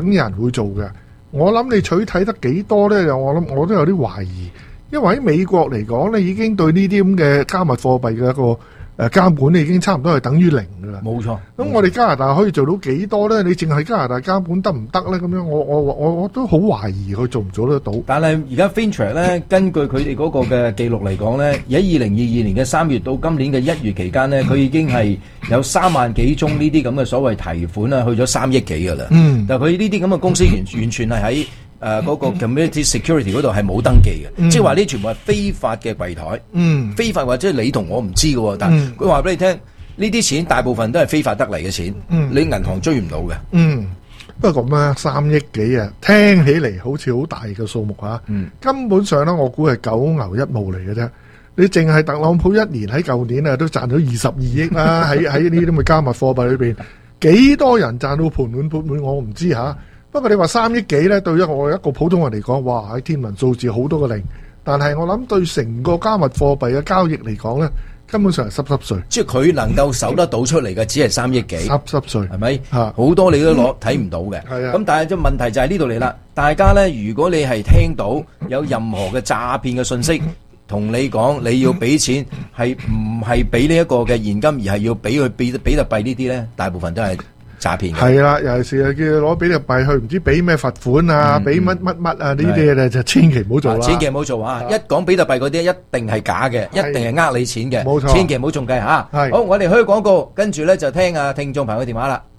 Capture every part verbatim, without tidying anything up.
啲人會做嘅。我諗你取締得幾多呢？我諗我都有啲懷疑，因為喺美國嚟講呢，已經對呢啲咁嘅加密貨幣嘅一個誒監管已經差唔多係等於零噶啦。 冇錯。 咁我哋加拿大可以做到幾多呢？你淨係加拿大監管得唔得呢？咁樣我我我我都好懷疑佢做唔做得到。 但係而家 FinTrack 咧，根據佢哋嗰個嘅記錄嚟講咧，喺二零二二年嘅三月到今年嘅一月期間咧，佢已經係有三萬幾宗呢啲咁嘅所謂提款啊，去咗三億幾噶啦。嗯。但係佢呢啲咁嘅公司完完全係喺誒嗰個 Community Security 嗰度係冇登記嘅，嗯、即係話呢全部係非法嘅櫃台。嗯。非法或者你同我唔知嘅喎，但係佢話俾你聽。呢啲錢大部分都係非法得嚟嘅錢，嗯、你銀行追唔到嘅。嗯，不過咁啊，三億幾啊，聽起嚟好似好大嘅數目嚇。嗯，根本上咧，我估係九牛一毛嚟嘅啫。你淨係特朗普一年喺舊年啊，都賺咗二十二億啦。喺喺呢啲咁嘅加密貨幣裏邊，幾多人賺到盆滿缽滿，我唔知嚇。不過你話三億幾咧，對於我一個普通人嚟講，哇！喺天文數字好多個零。但係我諗對成個加密貨幣嘅交易嚟講咧，根本上係濕濕碎，即係佢能夠搜得到出嚟嘅，只係三億幾，濕濕碎，係咪？嚇，好多你都攞睇唔到嘅。係啊。咁但係即係問題就係呢度嚟啦。大家咧，如果你係聽到有任何嘅詐騙嘅信息，同你講你要俾錢，係唔係俾呢一個嘅現金，而係要俾佢比比特幣呢啲咧？大部分都係詐騙嘅。係啦，尤其是係叫佢攞比特幣去唔知俾咩罰款啊，俾乜乜乜啊呢啲嘢咧，就千祈唔好做啦。千祈唔好做啊！一講比特幣嗰啲一定係假嘅，一定係呃你錢嘅。冇錯，千祈唔好中計嚇。好，我哋開廣告，跟住咧就聽啊聽眾朋友嘅電話啦。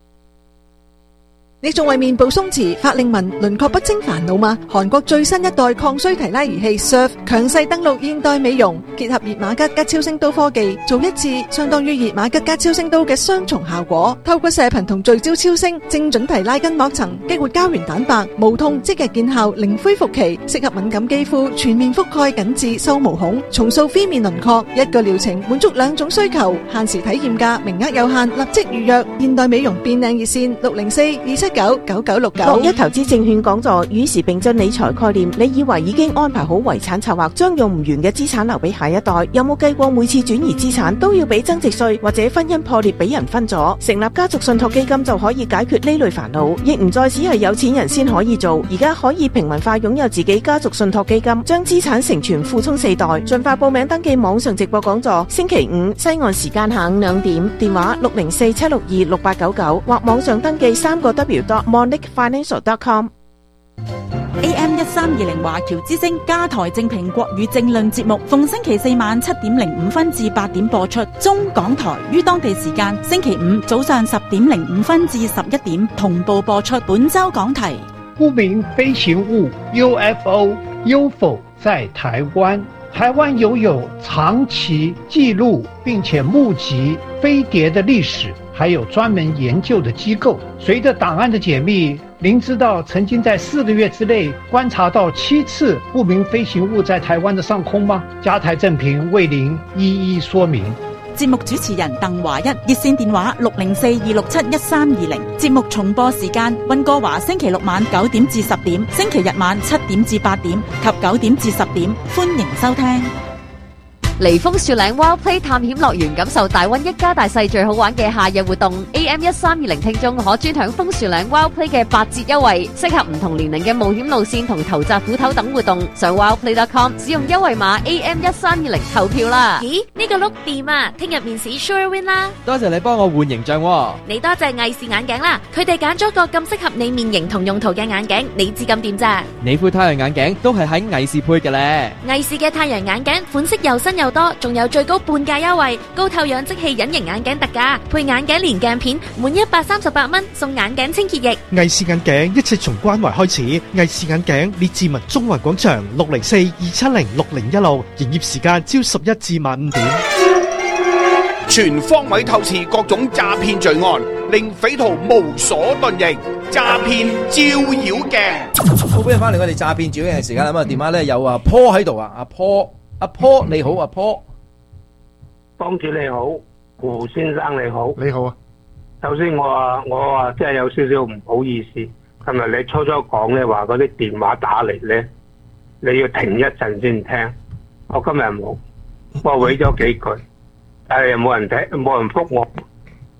你仲為面部鬆弛、法令紋、輪廓不清煩惱嗎？韓國最新一代抗衰提拉儀器 Surf 強勢登陸現代美容，結合熱瑪吉加超聲刀科技，做一次相當於熱瑪吉加超聲刀嘅雙重效果。透過射頻同聚焦超聲，精準提拉筋膜層，激活膠原蛋白，無痛即日見效，零恢復期，適合敏感肌膚，全面覆蓋緊致收毛孔，重塑非面輪廓。一個療程滿足兩種需求，限時體驗價，名額有限，立即預約。現代美容變靚熱線六零四二七九九九六九。 六一投資證券講座與時並進理財概念，你以為已經安排好遺產策劃，將用唔完嘅資產留俾下一代？有冇計過每次轉移資產都要俾增值稅，或者婚姻破裂俾人分咗？成立家族信託基金就可以解決呢類煩惱，亦唔再只係有錢人先可以做，而家可以平民化擁有自己家族信託基金，將資產承傳附充四代。盡快報名登記網上直播講座，星期五西岸時間下午兩點，電話六零四七六二六八九九或網上登記三個 W dot monic financial dot com。 A M 一三二零華僑之聲加台正評國語政論節目，逢星期四晚七點零五分至八點播出。中港台於當地時間星期五早上十點零五分至十一點同步播出。本周講題： 不明飛行物 U F O、U F O 在台灣。台灣擁有長期記錄並且目擊飛碟的歷史，還有專門研究的機構。隨着檔案的解密，您知道曾經在四個月之內觀察到七次不明飛行物在台灣的上空嗎？加台正評為您一一說明。 節目主持人鄧華一，熱線電話六零四二六七一三二零。節目重播時間：溫哥華星期六晚九點至十點，星期日晚七點至八點及九點至十點。歡迎收聽。 嚟楓樹嶺 Wild Play 探險樂園，感受大溫一家大細最好玩嘅夏日活動。A M 一三二零聽眾可專享楓樹嶺 Wild Play 嘅八折優惠，適合唔同年齡嘅冒險路線同投擲斧頭等活動。上 wildplay dot com 使用優惠碼 A M 一三二零投票啦。 咦，呢個碌掂啊！聽日面試 Sure Win 啦！ 多謝你幫我換形象喎。 你多謝藝視眼鏡啦，佢哋揀咗個咁適合你面型同用途嘅眼鏡，你知咁掂咋？ 你副太陽眼鏡都係喺藝視配嘅咧。 藝視嘅太陽眼鏡款式又新又多，仲有最高半價優惠，高透氧即棄隱形眼鏡特價，配眼鏡連鏡片，滿一百三十八蚊送眼鏡清潔液。 藝視眼鏡一切從關懷開始，藝視眼鏡列治文中環廣場六零四二七零六零一六，營業時間朝十一至晚五點。 全方位透視各種詐騙罪案，令匪徒無所遁形。詐騙照妖鏡。 好，歡迎翻嚟我哋詐騙照妖鏡嘅時間啦。咁啊，電話咧有阿 Paul 喺度啊，阿 Paul。阿 Paul 你好，阿 Paul， 幫主你好，胡先生你好， 你好啊。 首先我話我話即係有少少唔好意思，琴日你初初講咧話嗰啲電話打嚟咧，你要停一陣先聽。我今日冇，我回咗幾句，但係又冇人聽，冇人覆我。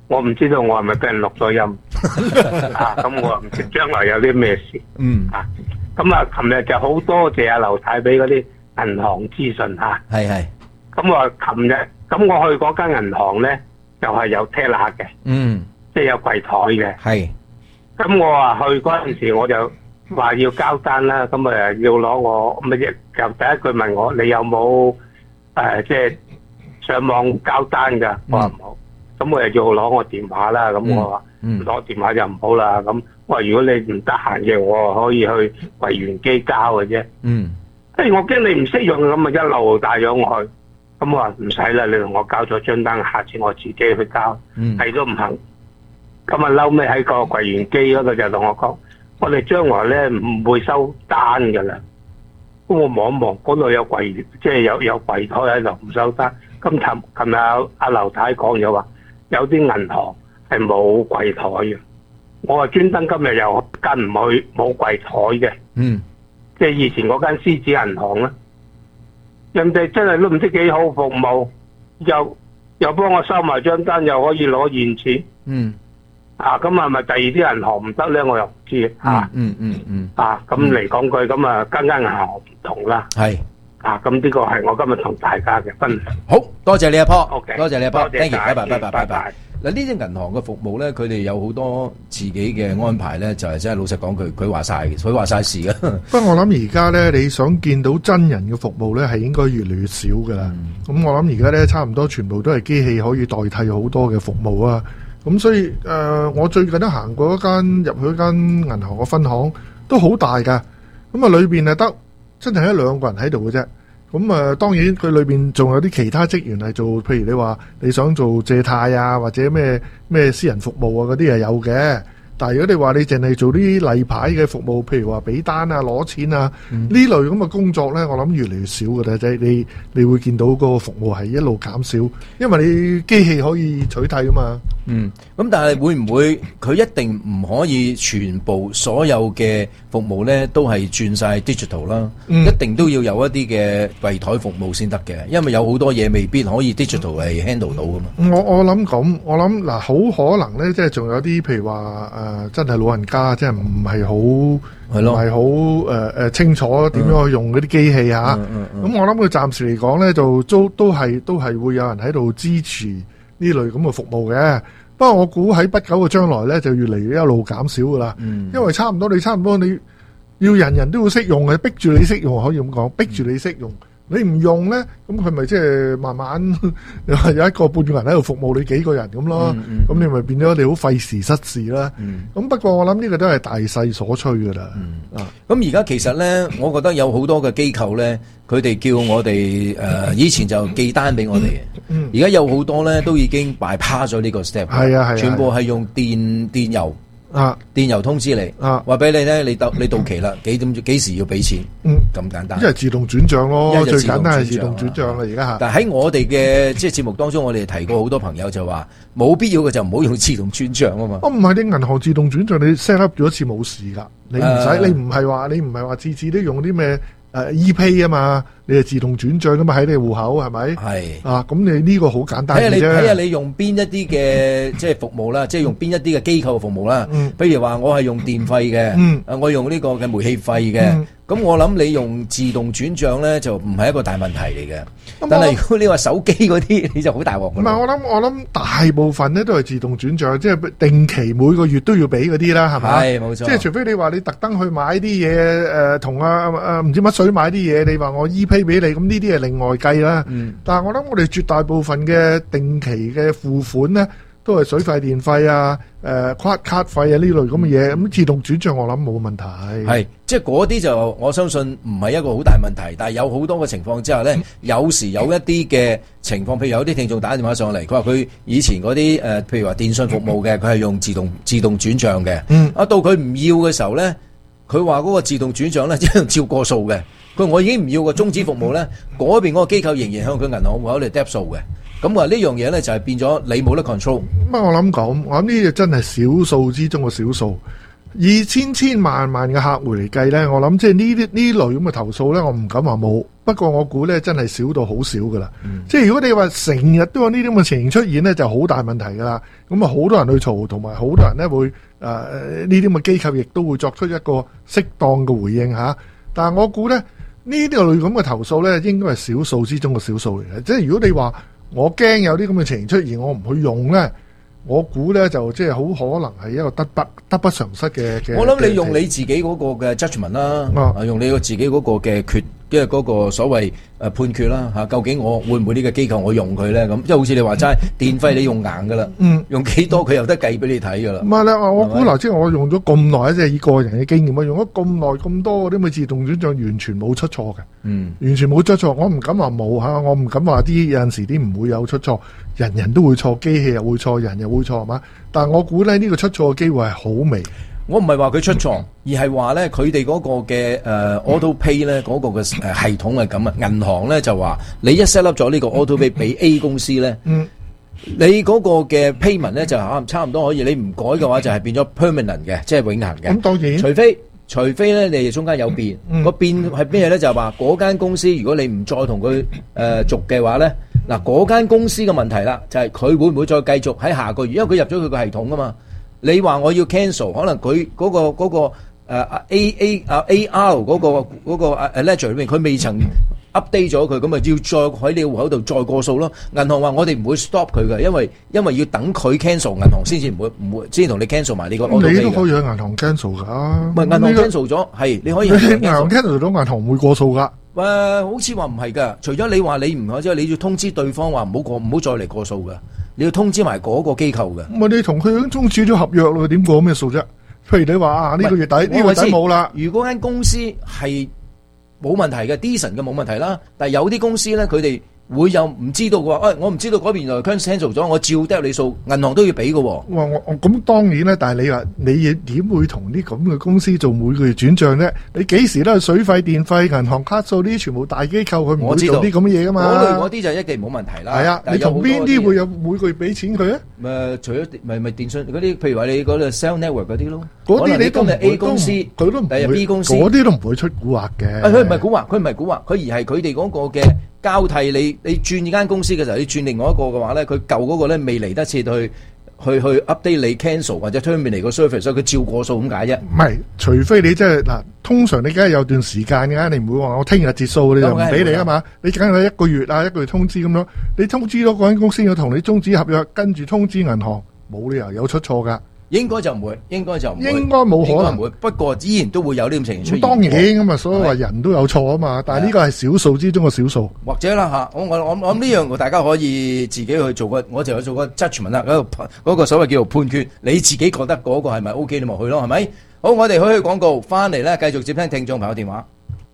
我唔知道我係咪俾人錄咗音啊？咁我又唔知將來有啲咩事。 嗯啊，咁啊，琴日就好多謝阿劉太俾嗰啲銀行資訊嚇。 係係。 咁我琴日咁我去嗰間銀行咧，就係有 teller 嘅， 嗯， 即係有櫃台嘅。 係。 咁我話去嗰陣時，我就話要交單啦，咁啊要攞我乜嘢？就第一句問我你有冇誒即係上網交單㗎？我話唔好。咁我又要攞我電話啦，咁我話攞電話就唔好啦。咁我話如果你唔得閒嘅，我可以去櫃員機交嘅啫。 嗯。 誒，我驚你唔識用，咁啊一路帶咗我去。咁我話唔使啦，你同我交咗張單，下次我自己去交。 嗯。 係都唔肯。咁啊嬲尾喺個櫃員機嗰度就同我講，我哋將來咧唔會收單㗎啦。咁我望一望，嗰度有櫃，即係有有櫃台喺度唔收單。咁琴琴日阿阿劉太講咗話，有啲銀行係冇櫃台嘅。我話專登今日又跟唔去冇櫃台嘅。 嗯。 即係以前嗰間獅子銀行啦，人哋真係都唔知幾好服務，又又幫我收埋張單，又可以攞現錢。 嗯。 啊，咁係咪第二啲銀行唔得咧？我又唔知啊。 嗯嗯嗯。 啊，咁嚟講句，咁啊間間銀行唔同啦。 係。 啊，咁呢個係我今日同大家嘅分享。 好多謝你阿 Paul， OK， 多謝你阿 Paul，thank you，拜拜拜拜拜拜。 拜。 嗱，呢啲銀行嘅服務咧，佢哋有好多自己嘅安排咧，就係真係老實講，佢佢話晒嘅，佢話晒事嘅。 不過我諗而家咧，你想見到真人嘅服務咧，係應該越嚟越少噶啦。咁、嗯、我諗而家咧，差唔多全部都係機器可以代替好多嘅服務啊。咁所以誒、呃，我最近都行過一間入去一間銀行嘅分行，都好大噶。咁啊，裏邊係得真係一兩個人喺度嘅啫。咁啊，當然佢裏邊仲有啲其他職員係做，譬如你話你想做借貸啊，或者咩咩私人服務啊嗰啲係有嘅。但係如果你話你淨係做啲例牌嘅服務，譬如話俾單啊、攞錢啊呢、嗯、類咁嘅工作咧，我諗越嚟越少㗎啦。即係你你會見到嗰個服務係一路減少，因為你機器可以取替㗎嘛。 嗯，咁但係會唔會佢一定唔可以全部所有嘅服務咧都係轉晒 digital 啦、嗯？一定都要有一啲嘅櫃台服務先得嘅，因為有好多嘢未必可以 digital 係 handle 到㗎嘛。 我我諗咁，我諗嗱，好可能咧，即係仲有啲譬如話誒。誒，真係老人家，即係唔係好，係咯，唔係好誒誒清楚點樣去用嗰啲機器吓。咁、嗯嗯嗯、我諗佢暫時嚟講咧，就都都係都係會有人喺度支持呢類咁嘅服務嘅。不過我估喺不久嘅將來咧，就越嚟越一路減少噶啦。嗯、因為差唔多你差唔多你要人人都要識用嘅，逼住你識用，可以咁講，逼住你識用。你唔用咧，咁佢咪即係慢慢有一個半個人喺度服務你幾個人咁咯。咁、嗯嗯、你咪變咗你好費時失事啦。咁、嗯、不過我諗呢個都係大勢所趨噶啦。 咁而家其實咧，我覺得有好多嘅機構咧，佢哋叫我哋誒、呃，以前就寄單俾我哋嘅。而家、嗯、有好多咧都已經 bypass 咗呢個 step。係啊係啊，全部係用電電郵。啊！電郵通知你，啊，話俾你咧，你到你到期啦，幾點幾時要俾錢？嗯，咁簡單。 因為自動轉賬咯，最簡單係自動轉賬啦，而家吓。 但係喺我哋嘅即係節目當中，我哋提過好多朋友就話，冇必要嘅就唔好用自動轉賬啊嘛。 哦，唔係你銀行自動轉賬，你 set up 咗一次冇事噶，你唔使、啊，你唔係話你唔係話次次都用啲咩誒 ePay 啊嘛。你係自動轉賬噶嘛，喺你戶口係咪？係啊，咁你呢個好簡單嘅啫。睇下你睇下你用邊一啲嘅即係服務啦，即係用邊一啲嘅機構嘅服務啦。嗯，譬如話我係用電費嘅，嗯，我用呢個嘅煤氣費嘅。咁、嗯、我諗你用自動轉賬咧，就唔係一個大問題嚟嘅。但係如果你話手機嗰啲，你就好大鑊。唔係，我諗我諗大部分咧都係自動轉賬，即係定期每個月都要俾嗰啲啦，係咪？係冇錯。即係除非你話你特登去買啲嘢，誒同啊誒唔知乜水買啲嘢，你話我 ePay 俾你，咁呢啲係另外計啦。嗯，但係我諗我哋絕大部分嘅定期嘅付款咧，都係水費、電費啊、誒卡卡費啊呢類咁嘅嘢。咁、嗯、自動轉賬我諗冇問題。係，即係嗰啲就我相信唔係一個好大問題。但係有好多嘅情況之下咧，有時有一啲嘅情況，譬如有啲聽眾打電話上嚟，佢話佢以前嗰啲誒，譬如話電信服務嘅，佢係用自動自動轉賬嘅。嗯，啊到佢唔要嘅時候咧，佢話嗰個自動轉賬咧，即係照過數嘅。佢我已經唔要個終止服務咧，嗰邊嗰個機構仍然向佢銀行戶口嚟 debit 數嘅。咁話呢樣嘢咧就係變咗你冇得 control。咁啊，我諗講，我諗呢啲真係少數之中嘅少數。 以千千萬萬嘅客戶嚟計咧，我諗即係呢啲呢類咁嘅投訴咧，我唔敢話冇。不過我估咧真係少到好少噶啦。嗯、即係如果你話成日都有呢啲咁嘅情形出現咧，就好大問題噶啦。咁啊，好多人去嘈，同埋好多人咧會誒呢啲咁嘅機構亦都會作出一個適當嘅回應嚇。但係我估咧呢啲類咁嘅投訴咧，應該係少數之中嘅少數嚟嘅。即係如果你話我驚有啲咁嘅情形出現，我唔去用咧。我估咧就即係好可能係一個得不得不償失嘅嘅。 我諗你用你自己嗰個嘅 judgment 啦，啊，用你個自己嗰個嘅決，即係嗰個所謂誒判決啦嚇。究竟我會唔會呢個機構我用佢咧？咁即係好似你話齋，電費你用硬噶啦，嗯，用幾多佢又得計俾你睇噶啦。唔係啦，我估嗱，即係我用咗咁耐，即係以個人嘅經驗，我用咗咁耐咁多嗰啲咁嘅自動轉賬，完全冇出錯嘅，嗯，完全冇出錯。我唔敢話冇嚇，我唔敢話啲有陣時啲唔會有出錯。人人都會錯，機器又會錯，人又會錯，係嘛？但係我估咧呢個出錯嘅機會係好微。我唔係話佢出錯，而係話咧佢哋嗰個嘅誒 auto pay 咧嗰個嘅誒系統係咁啊。銀行咧就話你一 set up 咗呢個 auto pay 俾 A 公司咧，嗯，你嗰個嘅 payment 咧就嚇差唔多可以，你唔改嘅話就係變咗 permanent 嘅，即係永恆嘅。咁當然，除非除非咧你哋中間有變，個變係咩咧？就係話嗰間公司如果你唔再同佢誒續嘅話咧。嗱，嗰間公司嘅問題啦，就係、是、佢會唔會再繼續喺下個月？因為佢入咗佢個系統噶嘛。你話我要 cancel，可能佢嗰、那個嗰、那個、uh, A A 啊 A R 嗰、那個嗰、那個啊 ledger 裏面，佢未曾 update 咗佢，咁咪要再喺你戶口度再過數咯。銀行話我哋唔會 stop 佢嘅，因為因為要等佢 cancel，銀行先至唔會唔會先同你 cancel 埋呢個 auto pay。你都可以喺銀行 cancel 㗎。唔係銀行 cancel 咗，係你可以喺銀行 cancel 咗，銀行唔會過數㗎。誒、呃，好似話唔係噶，除咗你話你唔可之後，你要通知對方話唔好過，唔好再嚟過數噶，你要通知埋嗰個機構嘅。唔係你同佢已經終止咗合約咯，點過咩數啫？譬如你話啊，呢、這個月底呢個月底冇啦。如果間公司係冇問題嘅 decent 嘅冇問題啦，但係有啲公司咧，佢哋會有唔知道嘅話，誒、哎，我唔知道嗰邊原來 cancel 咗，我照 drop 你數，銀行都要俾嘅。哇，我我咁當然啦，但係你話你點會同啲咁嘅公司做每個月轉賬咧？你幾時都係水費、電費、銀行卡數呢啲全部大機構佢唔會做啲咁嘅嘢噶嘛？嗰類嗰啲就一定冇問題啦。係啊，你同邊啲會有每個月俾錢佢咧？誒，除咗咪咪電信嗰啲，譬如話你嗰個 cell network 嗰啲咯，嗰啲你今日 A 公司佢都唔會 B 公司，嗰啲都唔會出蠱惑嘅。佢唔係蠱惑，佢唔係蠱惑，佢而係佢哋嗰個嘅。交替你你轉呢間公司嘅時候，你轉另外一個嘅話咧，佢舊嗰個咧未嚟得切去去去 update 你 cancel 或者 terminate 個 service， 所以佢照過數咁解啫。唔係，除非你真係嗱，通常你梗係有段時間嘅，你唔會話我聽日結數，你就唔俾你啊嘛。你梗係一個月啊，一個月通知咁樣，你通知咗嗰間公司要同你終止合約，跟住通知銀行，冇理由有出錯噶。應該就唔會，應該就唔會，應該冇可能會。不過依然都會有呢種情形出現。當然咁啊，所以話人都有錯啊嘛。但係呢個係少數之中嘅少數。或者啦嚇，我我我我諗呢樣大家可以自己去做個，我就有做個 judgment 啦，嗰個嗰個所謂叫做判決。你自己覺得嗰個係咪 OK，你咪去咯，係咪？好，我哋去去廣告，翻嚟咧繼續接聽聽眾朋友電話。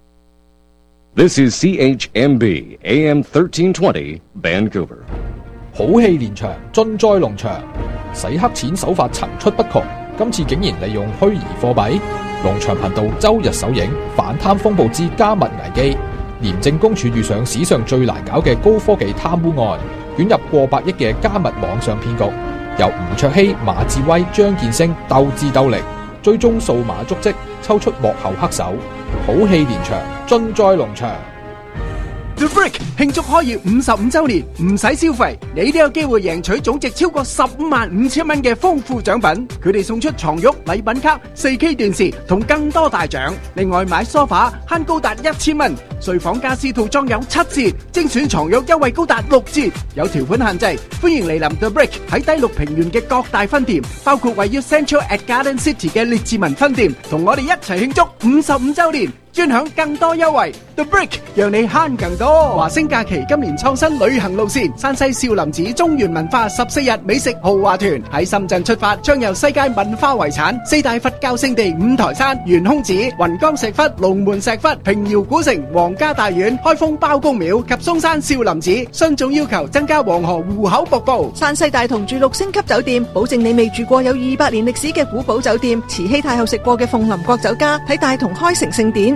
This is C H M B A M thirteen twenty Vancouver。 好戲連場，盡在農場。洗黑錢手法層出不窮，今次竟然利用虛擬貨幣。農場頻道周日首映反貪風暴之加密危機，廉政公署遇上史上最難搞嘅高科技貪污案，捲入過百億嘅加密網上騙局，由吳卓羲、馬志威、張建升鬥智鬥力，追蹤數碼足跡，抽出幕後黑手。好戲連場，盡在農場。 The Brick 慶祝開業五十五周年，唔使消費，你都有機會贏取總值超過十五萬五千蚊嘅豐富獎品。佢哋送出床褥、禮品卡、四 K 電視同更多大獎。另外買梳化慳高達一千蚊，睡房家私套裝有七折，精選床褥優惠高達六折。有條款限制，歡迎嚟臨 The Brick 喺低綠平原嘅各大分店，包括位於 Central at Garden City 嘅列治文分店，同我哋一齊慶祝五十五周年。專享更多優惠 ，The Brick 讓你慳更多。華星假期今年創新旅行路線，山西少林寺中原文化十四日美食豪華團喺深圳出發，將由世界文化遺產、四大佛教聖地五台山、懸空寺、雲岡石窟、龍門石窟、平遙古城、皇家大院、開封包公廟及嵩山少林寺。信眾要求增加黃河戶口瀑布。 山西大同住六星級酒店，保證你未住過有二百年歷史嘅古堡酒店。慈禧太后食過嘅鳳林國酒家，睇大同開城聖典。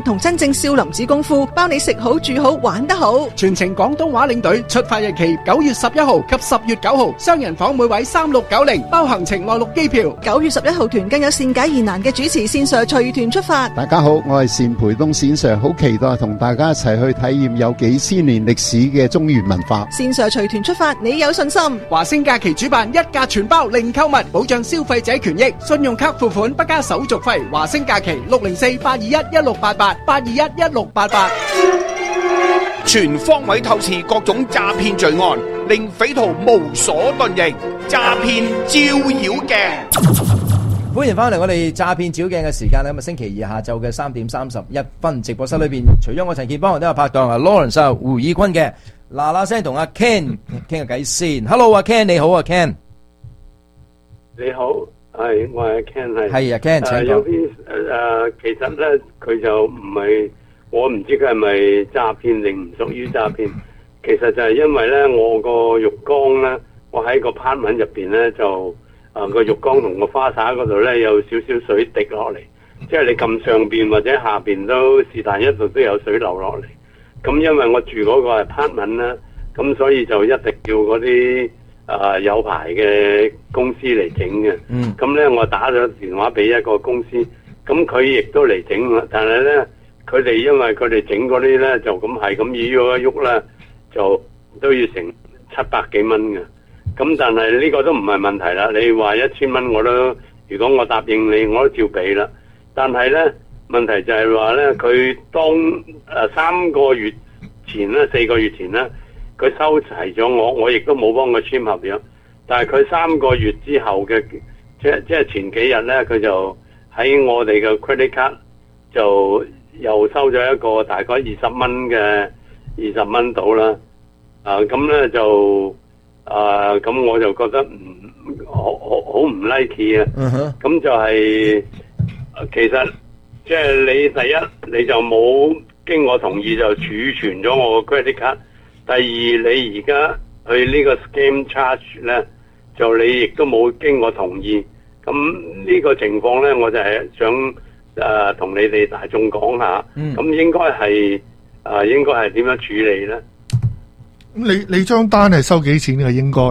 同真正少林寺功夫，包你食好住好玩得好。 全程廣東話領隊，出發日期九月十一號及十月九號，雙人房每位三六九零，包行程內陸機票。 九月十一號團更有善解疑難嘅主持線上隨團出發。 大家好，我係單培東線上，好期待同大家一齊去體驗有幾千年歷史嘅中原文化。 線上隨團出發，你有信心？ 華星假期主辦一價全包零購物，保障消費者權益，信用卡付款不加手續費。華星假期六零四八二一一六八八八二一一六八八。 全方位透視各種詐騙罪案，令匪徒無所遁形。詐騙照妖鏡， 歡迎翻嚟我哋詐騙照鏡嘅時間咧，咁啊星期二下晝嘅三點三十一分，直播室裏邊除咗我陳健邦，都有拍檔啊 Lawrence 胡以坤嘅，嗱嗱聲同阿 Ken 傾下偈先。Hello 阿 Ken， 你好啊 Ken。 你好，係我係 Ken 係。 係啊 Ken， 請講。 有啲誒，其實咧佢就唔係，我唔知佢係咪詐騙定唔屬於詐騙。其實就係因為咧，我個浴缸咧，我喺個 apartment 入邊咧就誒個浴缸同個花灑嗰度咧有少少水滴落嚟，即係你撳上邊或者下邊都是但一度都有水流落嚟。咁因為我住嗰個 apartment 咧，咁所以就一定要嗰啲誒有牌嘅公司嚟整嘅。 嗯。 咁咧我打咗電話俾一個公司，咁佢亦都嚟整啦，但係咧佢哋因為佢哋整嗰啲咧就咁係咁喐一喐咧，就都要成七百幾蚊嘅。咁但係呢個都唔係問題啦，你話一千蚊我都，如果我答應你，我都照俾啦。但係咧問題就係話咧，佢當誒、呃、三個月前咧，四個月前咧，佢收齊咗我，我亦都冇幫佢簽合約。但係佢三個月之後嘅，即即係前幾日咧，佢就喺我哋嘅 credit card 就又收咗一個大概二十蚊嘅二十蚊到啦。啊咁咧就。啊，咁我就覺得唔好好好唔 like 啊。咁、uh-huh. 就係、是、其實即係你第一你就冇經我同意就儲存咗我個 credit card。第二你而家去呢個 scam charge 咧，就你亦都冇經我同意。咁呢個情況咧，我就係想誒同、呃、你哋大眾講下。咁、mm. 應該係啊、呃，應該係點樣處理咧？ 咁你你張單係收幾錢嘅？應該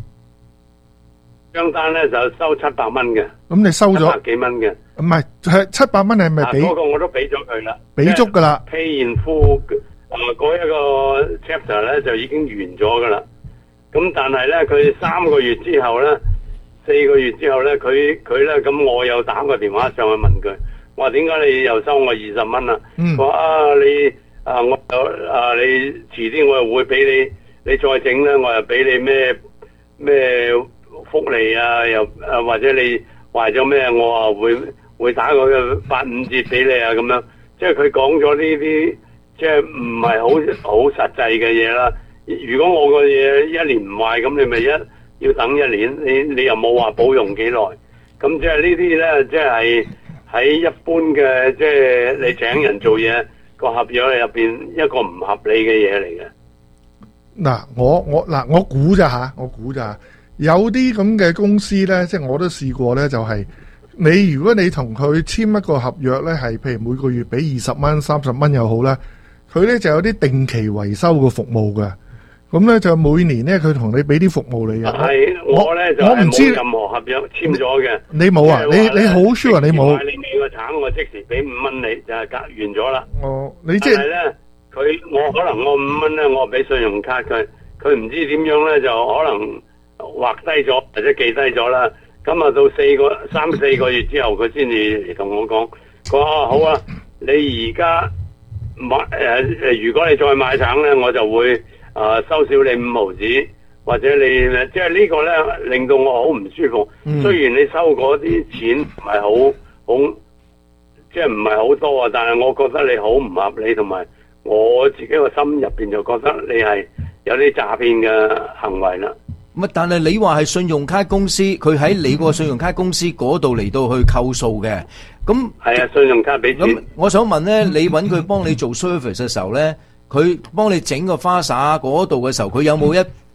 張單咧就收七百蚊嘅。 咁你收咗七百幾蚊嘅？ 唔係，係七百蚊係咪俾？ 嗰個我都俾咗佢啦， 俾足噶啦。 Pay in full，誒嗰一個 chapter 咧就已經完咗噶啦。咁但係咧，佢三個月之後咧，四個月之後咧，佢佢咧咁，我又打個電話上去問佢，我話點解你又收我二十蚊啊？佢話啊你。啊！我又啊，你遲啲我又會俾你，你再整咧，我又俾你咩咩福利啊？又啊，或者你壞咗咩，我啊會會打個八五折俾你啊咁樣。即係佢講咗呢啲，即係唔係好好實際嘅嘢啦。如果我個嘢一年唔壞，咁你咪一要等一年，你你又冇話保用幾耐。咁即係呢啲咧，即係喺一般嘅，即係你請人做嘢。個合約入邊一個唔合理嘅嘢嚟嘅。 嗱，我我嗱，我估咋吓？我估咋？有啲咁嘅公司咧，即係我都試過咧，就係、是、你如果你同佢簽一個合約咧，係譬如每個月俾二十蚊、三十蚊又好啦，佢咧就有啲定期維修嘅服務嘅。咁咧就每年咧，佢同你俾啲服務你嘅。係我咧就係冇任何合約簽咗嘅。 你冇啊？你你好 sure 你冇？ 你俾個橙，我即時俾五蚊你，就係隔完咗啦。 哦，你即係咧，佢我可能我五蚊咧，我俾信用卡佢，佢唔知點樣咧，就可能劃低咗或者記低咗啦。咁啊到四個三四個月之後，佢先至嚟同我講，佢話好啊，你而家買誒誒，如果你再買橙咧，我就會。啊，收少你五毫子，或者你即係呢個咧，令到我好唔舒服。嗯、雖然你收嗰啲錢唔係好好，即係唔係好多啊，但係我覺得你好唔合理，同埋我自己個心入邊就覺得你係有啲詐騙嘅行為啦。 咁但係你話係信用卡公司，佢喺你個信用卡公司嗰度嚟到去扣數嘅，咁係啊，信用卡俾錢。咁我想問咧，你揾佢幫你做 service 嘅時候咧？佢幫你整個花灑嗰度嘅時候，佢有冇一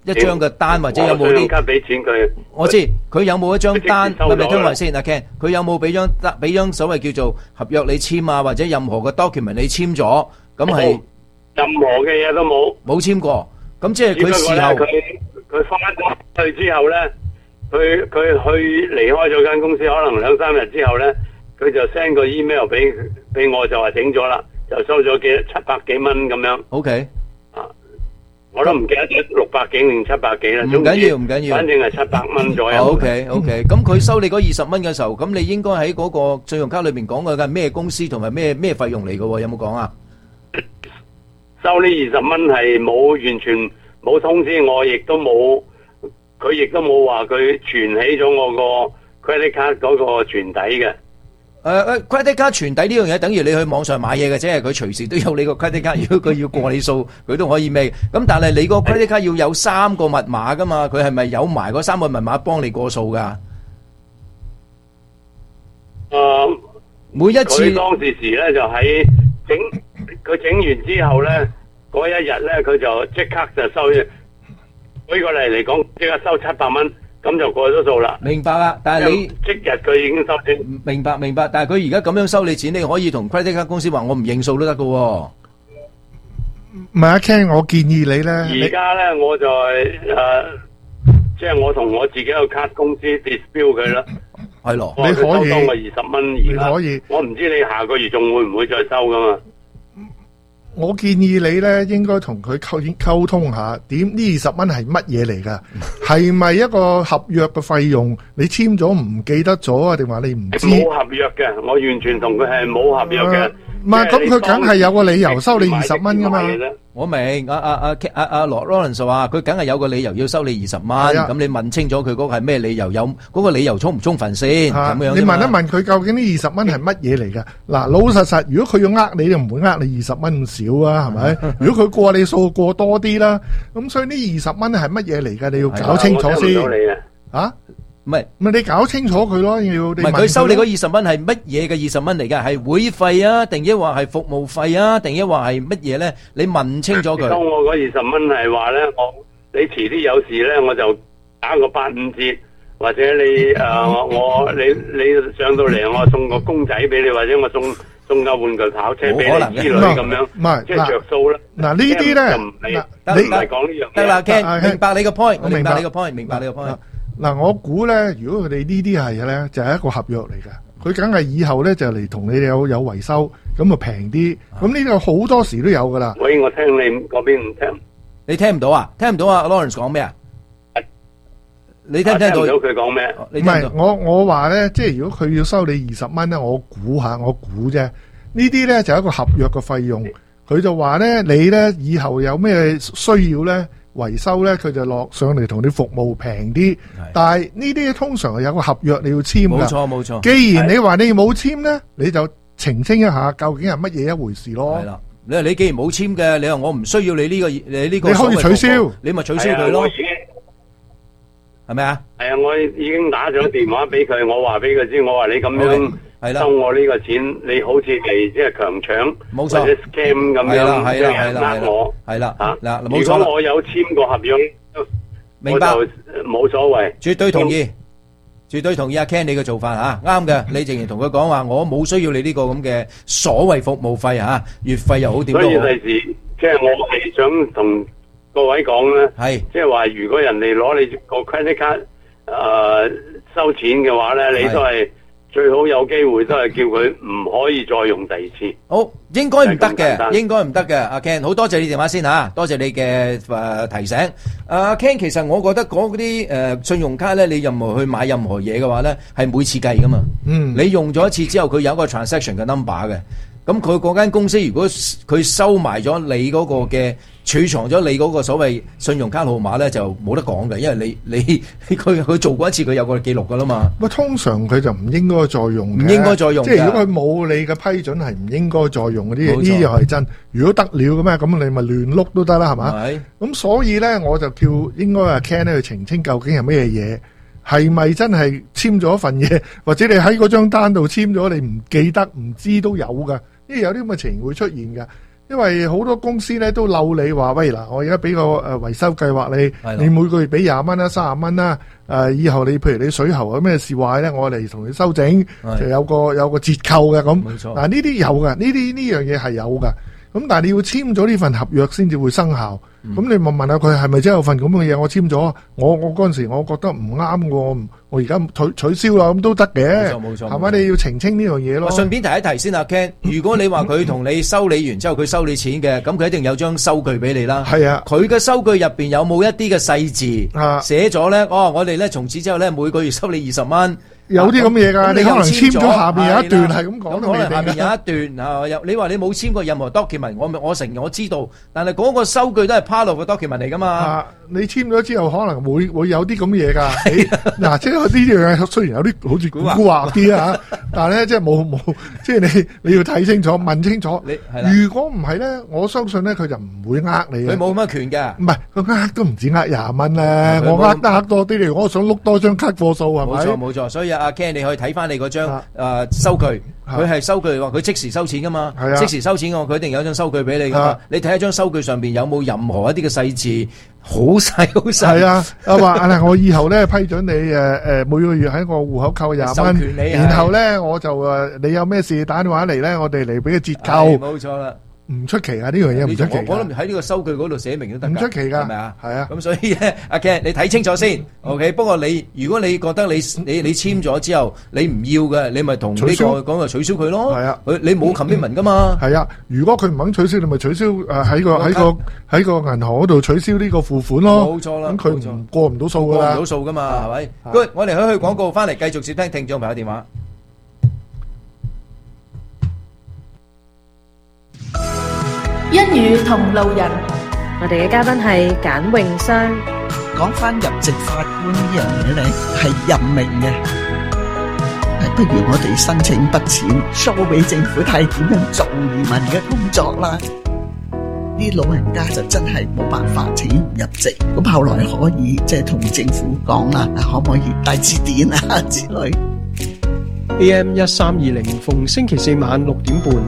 一張嘅單或者有冇我信用啲？ 卡俾錢佢， 我知佢有冇一張單？ 佢直接收咗啦咪咪聽埋先，阿 Ken，佢有冇俾張單俾張所謂叫做合約你簽啊，或者任何嘅 document 你簽咗，咁係冇任何嘅嘢都冇。 冇簽過？咁即係佢事後只不過咧，佢佢翻咗去之後咧，佢佢去離開咗間公司，可能兩三日之後咧，佢就 send 個 email 俾俾我，就話整咗啦，就收咗幾七百幾蚊咁樣。 OK。 我都唔記得咗六百幾定七百幾啦。 唔緊要唔緊要反正係七百蚊左右。 O K O K， 咁佢收你嗰二十蚊嘅時候，咁你應該喺嗰個信用卡裏面講嘅係咩公司同埋咩咩費用嚟嘅喎？有冇講啊？ 收呢二十蚊係冇完全冇通知我，亦都冇佢亦都冇話佢存起咗我個 credit card 嗰個存底嘅。 誒誒 credit card 存底呢樣嘢，等於你去網上買嘢嘅啫，佢隨時都有你個 credit card，如果佢要過你數，佢都可以咩？咁但係你個 credit card 要有三個密碼噶嘛，佢係咪有埋嗰三個密碼幫你過數㗎？ 誒， 每一次佢當時時咧就喺整佢整完之後咧，嗰一日咧佢就即刻就收，舉個例嚟講，即刻收七百蚊。咁就過咗數啦。 明白啦，但係你即日佢已經收錢。 明白明白，但係佢而家咁樣收你錢，你可以同 credit card 公司話我唔認數都得㗎喎。 唔係阿 Ken，我建議你咧， 而家咧我就係誒，即係我同我自己個卡公司 dispute 佢啦。 係咯， 我話佢你可以收多我二十蚊，而家你可以我唔知你下個月仲會唔會再收噶嘛？ 我建議你咧，應該同佢溝溝通下，點呢二十蚊係乜嘢嚟㗎？係咪一個合約嘅費用？你簽咗唔記得咗啊？定話你唔知？ 冇合約嘅，我完全同佢係冇合約嘅。 唔係，咁佢梗係有個理由收你二十蚊㗎嘛。 我明，阿阿阿阿阿羅 Lawrence 話佢梗係有個理由要收你二十蚊， 係啊咁你問清楚佢嗰個係咩理由，有嗰個理由充唔充分先，咁樣啫嘛。 你問一問佢究竟呢二十蚊係乜嘢嚟㗎？嗱，老實實，如果佢要呃你，就唔會呃你二十蚊咁少啊，係咪？如果佢過你數過多啲啦，咁所以呢二十蚊係乜嘢嚟㗎？你要搞清楚先。啊？ 唔係， 唔係你搞清楚佢咯，要你唔係佢收你嗰二十蚊係乜嘢嘅二十蚊嚟㗎？係會費啊，定抑或係服務費啊，定抑或係乜嘢咧？你問清楚佢。 收我嗰二十蚊係話咧，我你遲啲有事咧，我就打個八五折，或者你誒我你你上到嚟，我送個公仔俾你，或者我送送架玩具跑車俾你之類咁樣， 唔係即係着數啦。 嗱呢啲咧， 就唔係嗱唔係講呢樣嘢。 得啦，Ken， 啊明白你個 point， 我明白我明白你個 point，明白你個 point。 嗱，我估咧，如果佢哋呢啲係咧，就係一個合約嚟嘅。佢梗係以後咧就嚟同你哋有有維修，咁啊平啲。咁呢個好多時都有噶啦。 喂，我聽你嗰邊唔聽。 你聽唔到啊？聽唔到啊？Lawrence 講咩啊？你聽唔聽到？ 聽唔到佢講咩？ 唔係我我話咧，即係如果佢要收你二十蚊咧，我估下，我估啫。呢啲咧就係一個合約嘅費用。佢就話咧，你咧以後有咩需要咧？維修咧，佢就落上嚟同你服務平啲，但係呢啲通常係有個合約你要簽㗎。 冇錯冇錯。 既然你話你冇簽咧，你就澄清一下究竟係乜嘢一回事咯。 係啦，你話你既然冇簽嘅，你話我唔需要你呢個你呢個， 你可以取消， 你咪取消佢咯。係咪啊？ 係啊，我已經打咗電話俾佢，我話俾佢知，我話你咁樣。 係啦， 收我呢個錢，你好似係即係強搶， 冇錯， 或者 scam 咁樣，即係呃我， 係啦， 嚇嗱，冇錯。 如果我有簽過合約， 明白， 我就冇所謂， 絕對同意，絕對同意阿 Ken 你嘅做法嚇，啱嘅。你淨係同佢講話，我冇需要你呢個咁嘅所謂服務費嚇，月費又好點都好。 所以第時即係我係想同各位講咧， 係即係話，如果人哋攞你個 credit card 誒收錢嘅話咧，你都係。最好有機會都係叫佢唔可以再用第二次。 好，應該唔得嘅，應該唔得嘅。阿 Ken，好多謝你電話先嚇，多謝你嘅誒提醒。阿 Ken，其實我覺得嗰啲誒信用卡咧，你任何去買任何嘢嘅話咧，係每次計噶嘛。 嗯， 你用咗一次之後，佢有一個 transaction 嘅 number 嘅。咁佢嗰間公司如果佢收埋咗你嗰個嘅儲藏咗你嗰個所謂信用卡號碼咧，就冇得講嘅，因為你你佢佢做過一次，佢有個記錄噶啦嘛。 喂，通常佢就唔應該再用嘅， 唔應該再用。 即係如果佢冇你嘅批准，係唔應該再用嗰啲嘢。呢啲又係真。如果得了嘅咩，咁你咪亂碌都得啦，係嘛？咁所以咧，我就叫應該阿 Ken 咧去澄清究竟係咩嘢，係咪真係簽咗份嘢，或者你喺嗰張單度簽咗，你唔記得唔知都有噶。因為有啲咁嘅情形會出現㗎， 因為好多公司咧都漏你話，喂嗱，我而家俾個誒維修計劃你，你每個月俾廿蚊啦、三十蚊啦，誒以後你譬如你水喉有咩事壞咧，我嚟同你修整，就有個有個折扣嘅咁。 冇錯。 嗱呢啲有嘅，呢啲呢樣嘢係有嘅。咁但係你要簽咗呢份合約先至會生效。咁、嗯、你問問下佢係咪真係有份咁嘅嘢？我簽咗，我我嗰陣時我覺得唔啱喎，我而家取取消啦，咁都得嘅。冇錯冇錯，係咪？你要澄清呢樣嘢咯。 順便提一提先啊 Ken，如果你話佢同你收理完之後佢收你錢嘅，咁佢一定有張收據俾你啦。係啊，佢嘅收據入邊有冇一啲嘅細字啊寫咗咧？哦，我哋咧從此之後咧每個月收你二十蚊。有啲咁嘢㗎，你可能簽咗下邊有一段係咁講，咁可能下邊有一段啊，有你話你冇簽過任何 document，我我承認我知道，但係嗰個收據都係 part of 個 document 嚟㗎嘛。啊，你簽咗之後可能會會有啲咁嘢㗎。嗱，即係呢樣嘢雖然有啲好似古惑啲啊，但係咧即係冇冇，即係你你要睇清楚問清楚。你如果唔係咧，我相信咧佢就唔會呃你嘅。佢冇乜權㗎。唔係，佢呃都唔止呃廿蚊咧，我呃得呃多啲嚟，我想碌多張卡貨數係咪？冇錯冇錯，所以阿 Ken 你可以睇翻你嗰張誒收據，佢係收據話佢即時收錢噶嘛，即時收錢嘅話佢一定有張收據俾你噶嘛。你睇一張收據上邊有冇任何一啲嘅細字，好細好細。係啊，啊話啊我以後咧批准你誒誒每個月喺我戶口扣廿蚊，然後咧我就誒你有咩事打電話嚟咧，我哋嚟俾個折扣。冇錯啦。唔出奇啊！呢樣嘢唔出奇。我諗喺呢個收據嗰度寫明都得。唔出奇㗎，係咪啊？係啊。咁所以咧，阿 Ken，你睇清楚先。OK。不過你如果你覺得你你你簽咗之後你唔要嘅，你咪同呢個講就取消佢咯。係啊。佢你冇 commitment 㗎嘛。係啊。如果佢唔肯取消，你咪取消誒喺個喺個喺個銀行嗰度取消呢個付款咯。冇錯啦。咁佢唔過唔到數㗎啦。過唔到數㗎嘛，係咪？Good，我哋去去廣告翻嚟繼續接聽聽眾朋友電話。 一語同路人， 我哋嘅嘉賓係簡詠雙。 講翻入籍法官呢樣嘢咧，係任命嘅，不如我哋申請筆錢 show 俾政府睇點樣做移民嘅工作啦。啲老人家就真係冇辦法請唔入籍，咁後來可以即係同政府講啦，可唔可以大字典啊之類。 A M 一三二零逢星期四晚六點半。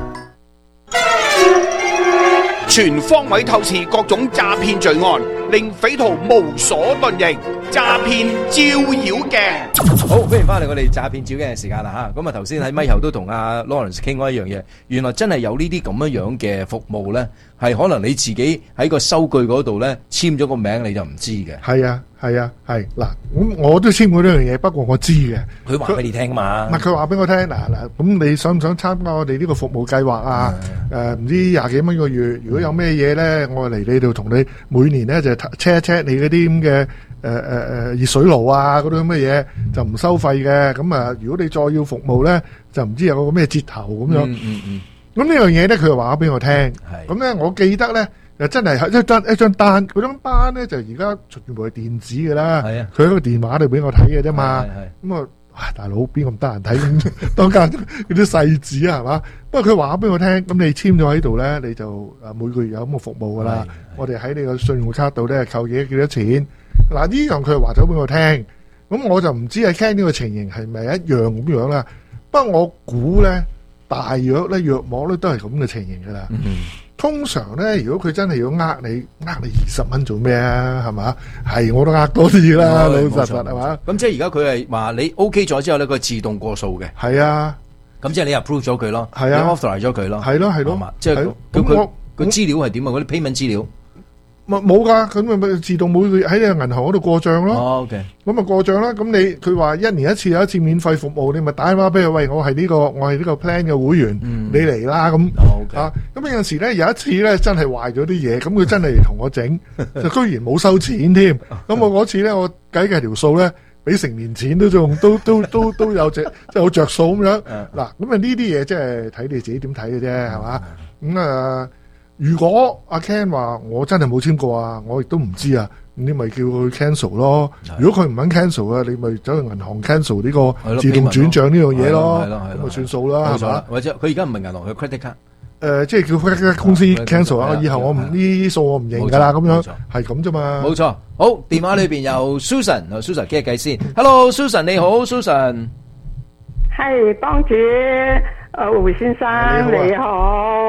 全方位透視各種詐騙罪案，令匪徒無所遁形。詐騙照妖鏡， 好歡迎翻嚟我哋詐騙照鏡嘅時間啦吓。咁啊頭先喺咪後都同阿 Lawrence 傾過一樣嘢，原來真係有呢啲咁樣樣嘅服務咧，係可能你自己喺個收據嗰度咧簽咗個名你就唔知嘅。係啊係啊係嗱，咁我都簽過呢樣嘢，不過我知嘅。佢話俾你聽嘛？唔係佢話俾我聽嗱嗱，咁你想唔想參加我哋呢個服務計劃啊？誒唔知廿幾蚊個月，如果有咩嘢咧，我嚟你度同你每年咧就 check 一 check 你嗰啲咁嘅。誒誒誒熱水爐啊嗰啲咁嘅嘢就唔收費嘅，咁啊如果你再要服務咧，就唔知有個咩折頭咁樣。嗯嗯嗯。咁呢樣嘢咧，佢就話俾我聽。係。咁咧，我記得咧，就真係一張一張單，嗰張單咧就而家全部係電子嘅啦。係啊。佢喺個電話度俾我睇嘅啫嘛。係係。咁啊，哇！大佬邊咁得閒睇當間嗰啲細紙啊，係嘛？不過佢話俾我聽，咁你簽咗喺度咧，你就誒每個月有咁嘅服務噶啦。我哋喺你個信用卡度咧扣幾幾多錢。嗱，呢樣佢話咗俾我聽，咁我就唔知係聽呢個情形係咪一樣咁樣啦。不過我估咧，大約咧約莫咧都係咁嘅情形噶啦。嗯、通常咧，如果佢真係要呃你，呃你二十蚊做咩啊？係嘛？係我都呃多啲啦，老實實係嘛？咁即係而家佢係話你 OK 咗之後咧，佢自動過數嘅。係啊，咁即係你 approve 咗佢咯，係啊，你 authorize 咗佢咯，係咯係咯，即係咁佢個資料係點啊？嗰啲 payment 資料。冇冇噶，咁咪咪自動每個月喺你銀行嗰度過賬咯。哦 ，OK。咁啊過賬啦，咁你佢話一年一次有一次免費服務，你咪打電話俾佢，喂，我係呢個我係呢個 plan 嘅會員，嗯、你嚟啦咁。OK。啊，咁有陣時咧有一次咧真係壞咗啲嘢，咁佢真係同我整，就居然冇收錢添。咁我嗰次咧我計計條數咧，俾成年錢都仲都都都都有隻即係好着數咁樣。嗱，咁啊呢啲嘢即係睇你自己點睇嘅啫，係嘛？咁啊。如果阿 Ken 話我真係冇簽過啊，我亦都唔知啊，你咪叫佢 cancel 咯。如果佢唔肯 cancel 啊，你咪走去銀行 cancel 呢個自動轉賬呢樣嘢咯，咁咪算數啦，係嘛？或者佢而家唔係銀行，佢 credit card。誒，即係叫 credit card 公司 cancel 啊，以後我唔呢啲數我唔認㗎啦，咁樣係咁啫嘛。冇錯。好，電話裏邊有 Susan，Susan 傾下偈先。Hello，Susan 你好 ，Susan。 係幫主，誒胡先生你好。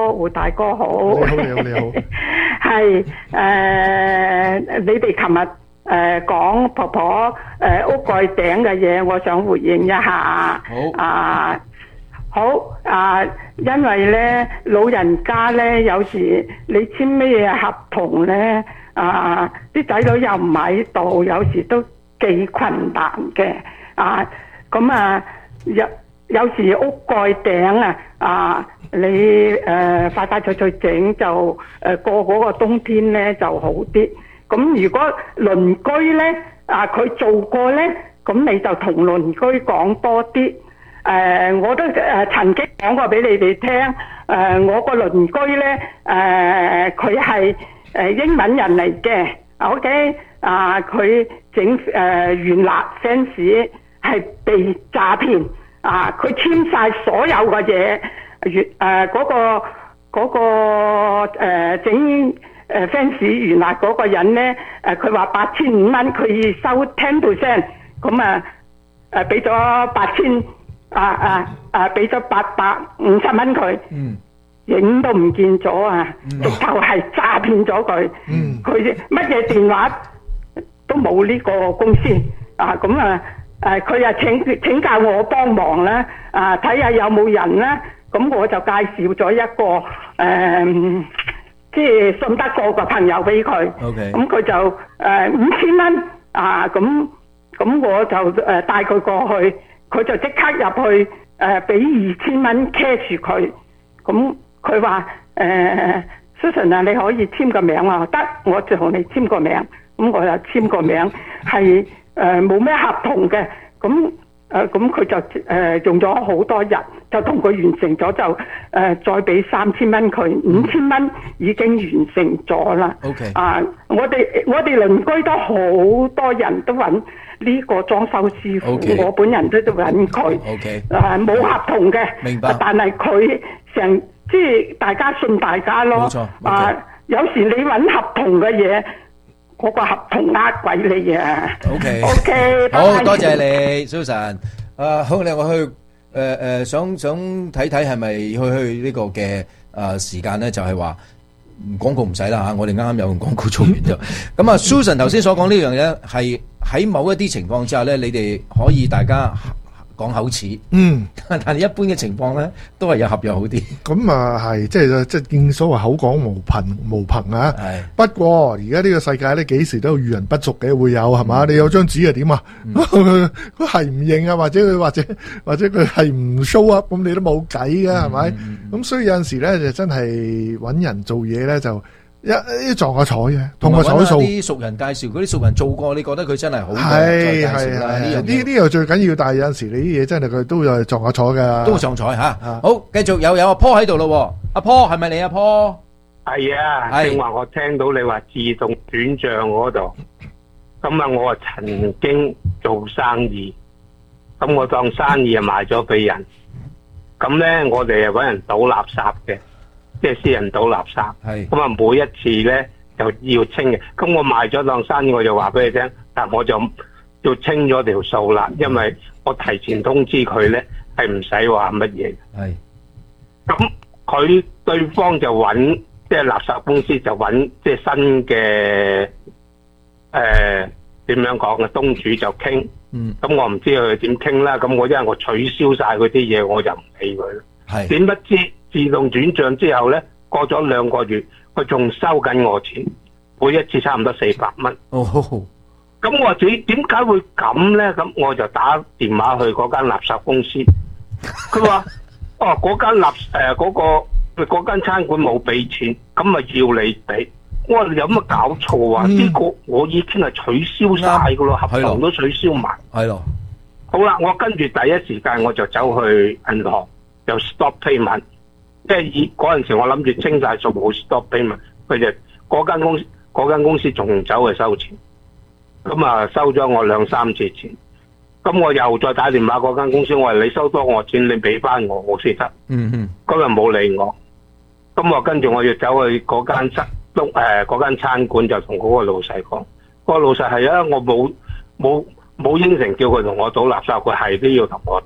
哥，胡大哥好。 你好，你好，你好。 係誒，你哋琴日誒講婆婆誒屋蓋頂嘅嘢，我想回應一下。好啊，好啊，因為咧老人家咧有時你簽咩合同咧啊，啲仔女又唔喺度，有時都幾困難嘅啊。咁啊有。有時屋蓋頂啊，啊你誒、呃、快快脆脆整就誒、呃、過嗰個冬天咧就好啲。咁如果鄰居咧啊佢做過咧，咁你就同鄰居講多啲。誒、呃、我都誒、呃、曾經講過俾你哋聽。誒、呃、我個鄰居咧誒佢係誒英文人嚟嘅 ，OK 啊佢整誒圓蠟 fence 係被詐騙。啊！佢簽晒所有嘅嘢，越誒嗰個嗰、嗰個誒整誒 fence 原來嗰個人咧誒，佢話八千五蚊，佢收 ten percent，咁啊誒俾咗八千啊啊啊俾咗八百五十蚊佢，影都唔見咗啊！直頭係詐騙咗佢，佢乜嘢電話都冇呢個公司啊！咁啊〜誒佢又請請教我幫忙啦，啊睇下有冇人啦，咁我就介紹咗一個誒、呃，即係信得過嘅朋友俾佢。OK，咁佢就誒五千蚊啊，咁咁我就誒帶佢過去，佢就即刻入去誒俾二千蚊 cash 佢，咁佢話誒 Susan 啊，你可以簽個名啊，得我就同你簽個名，咁我又簽個名係。誒冇咩合同嘅，咁誒咁佢就誒、呃、用咗好多日，就同佢完成咗，就誒、呃、再俾三千蚊佢，五千蚊已經完成咗啦。OK，啊，我哋我哋鄰居都好多人都揾呢個裝修師傅，okay. 我本人都都揾佢。OK，誒冇合同嘅，明白。但係佢成即係大家信大家咯。冇錯。Okay. 啊，有時你揾合同嘅嘢。嗰個合同呃鬼你啊 ！OK OK， 好多謝你 Susan。誒，好，你我去誒誒，想想睇睇係咪去去呢個嘅誒時間咧，就係話廣告唔使啦嚇，我哋啱啱有用廣告做完咗。咁啊，Susan 頭先所講呢樣嘢係喺某一啲情況之下咧，你哋可以大家講口齒，嗯，但係一般嘅情況咧，都係有合約好啲。咁啊，係即係即係正所謂口講無憑無憑啊。係。不過而家呢個世界咧，幾時都有遇人不淑嘅，會有係嘛？你有張紙係點啊？佢係唔認啊，或者佢或者或者佢係唔 show up，咁你都冇計㗎，係咪？咁所以有陣時咧，就真係揾人做嘢咧，就一一撞個彩嘅，同個彩數。啲熟人介紹，嗰啲熟人做過，你覺得佢真係好嘅，再介紹啦。呢樣呢呢又最緊要，但係有陣時你啲嘢真係佢都有撞下彩㗎。都撞彩嚇。好，繼續有有阿坡喺度咯。阿坡係咪你阿坡？係啊，正話我聽到你話自動轉帳嗰度，咁啊我啊曾經做生意，咁我當生意啊賣咗俾人，咁咧我哋啊揾人倒垃圾嘅。即係私人倒垃圾，咁啊每一次咧就要清嘅。咁我賣咗檔生意，我就話俾你聽，但我就要清咗條數啦，因為我提前通知佢咧係唔使話乜嘢。係，咁佢對方就揾即係垃圾公司就揾即係新嘅誒點樣講嘅東主就傾。嗯，咁我唔知佢點傾啦。咁我因為我取消晒嗰啲嘢，我就唔理佢啦。係，點不知？自動轉帳之後咧，過咗兩個月，佢仲收緊我錢，每一次差唔多四百蚊。哦，咁我話點點解會咁咧？咁我就打電話去嗰間垃圾公司，佢話：哦，嗰間垃誒嗰個嗰間餐館冇俾錢，咁咪要你俾。我話你有乜搞錯啊？呢個我已經係取消晒噶咯，合同都取消埋。係咯。好啦，我跟住第一時間我就走去銀行，就 stop payment。即係以嗰陣時，我諗住清晒數冇 stop payment，佢就嗰間公司嗰間公司仲走去收錢，咁啊收咗我兩三次錢，咁我又再打電話嗰間公司，我話你收多我錢，你俾翻我，我先得。嗯嗯，今日冇理我，咁我跟住我要走去嗰間餐東誒嗰間餐館，就同嗰個老細講，嗰個老細係啊，我冇冇冇應承叫佢同我倒垃圾，佢係都要同我倒。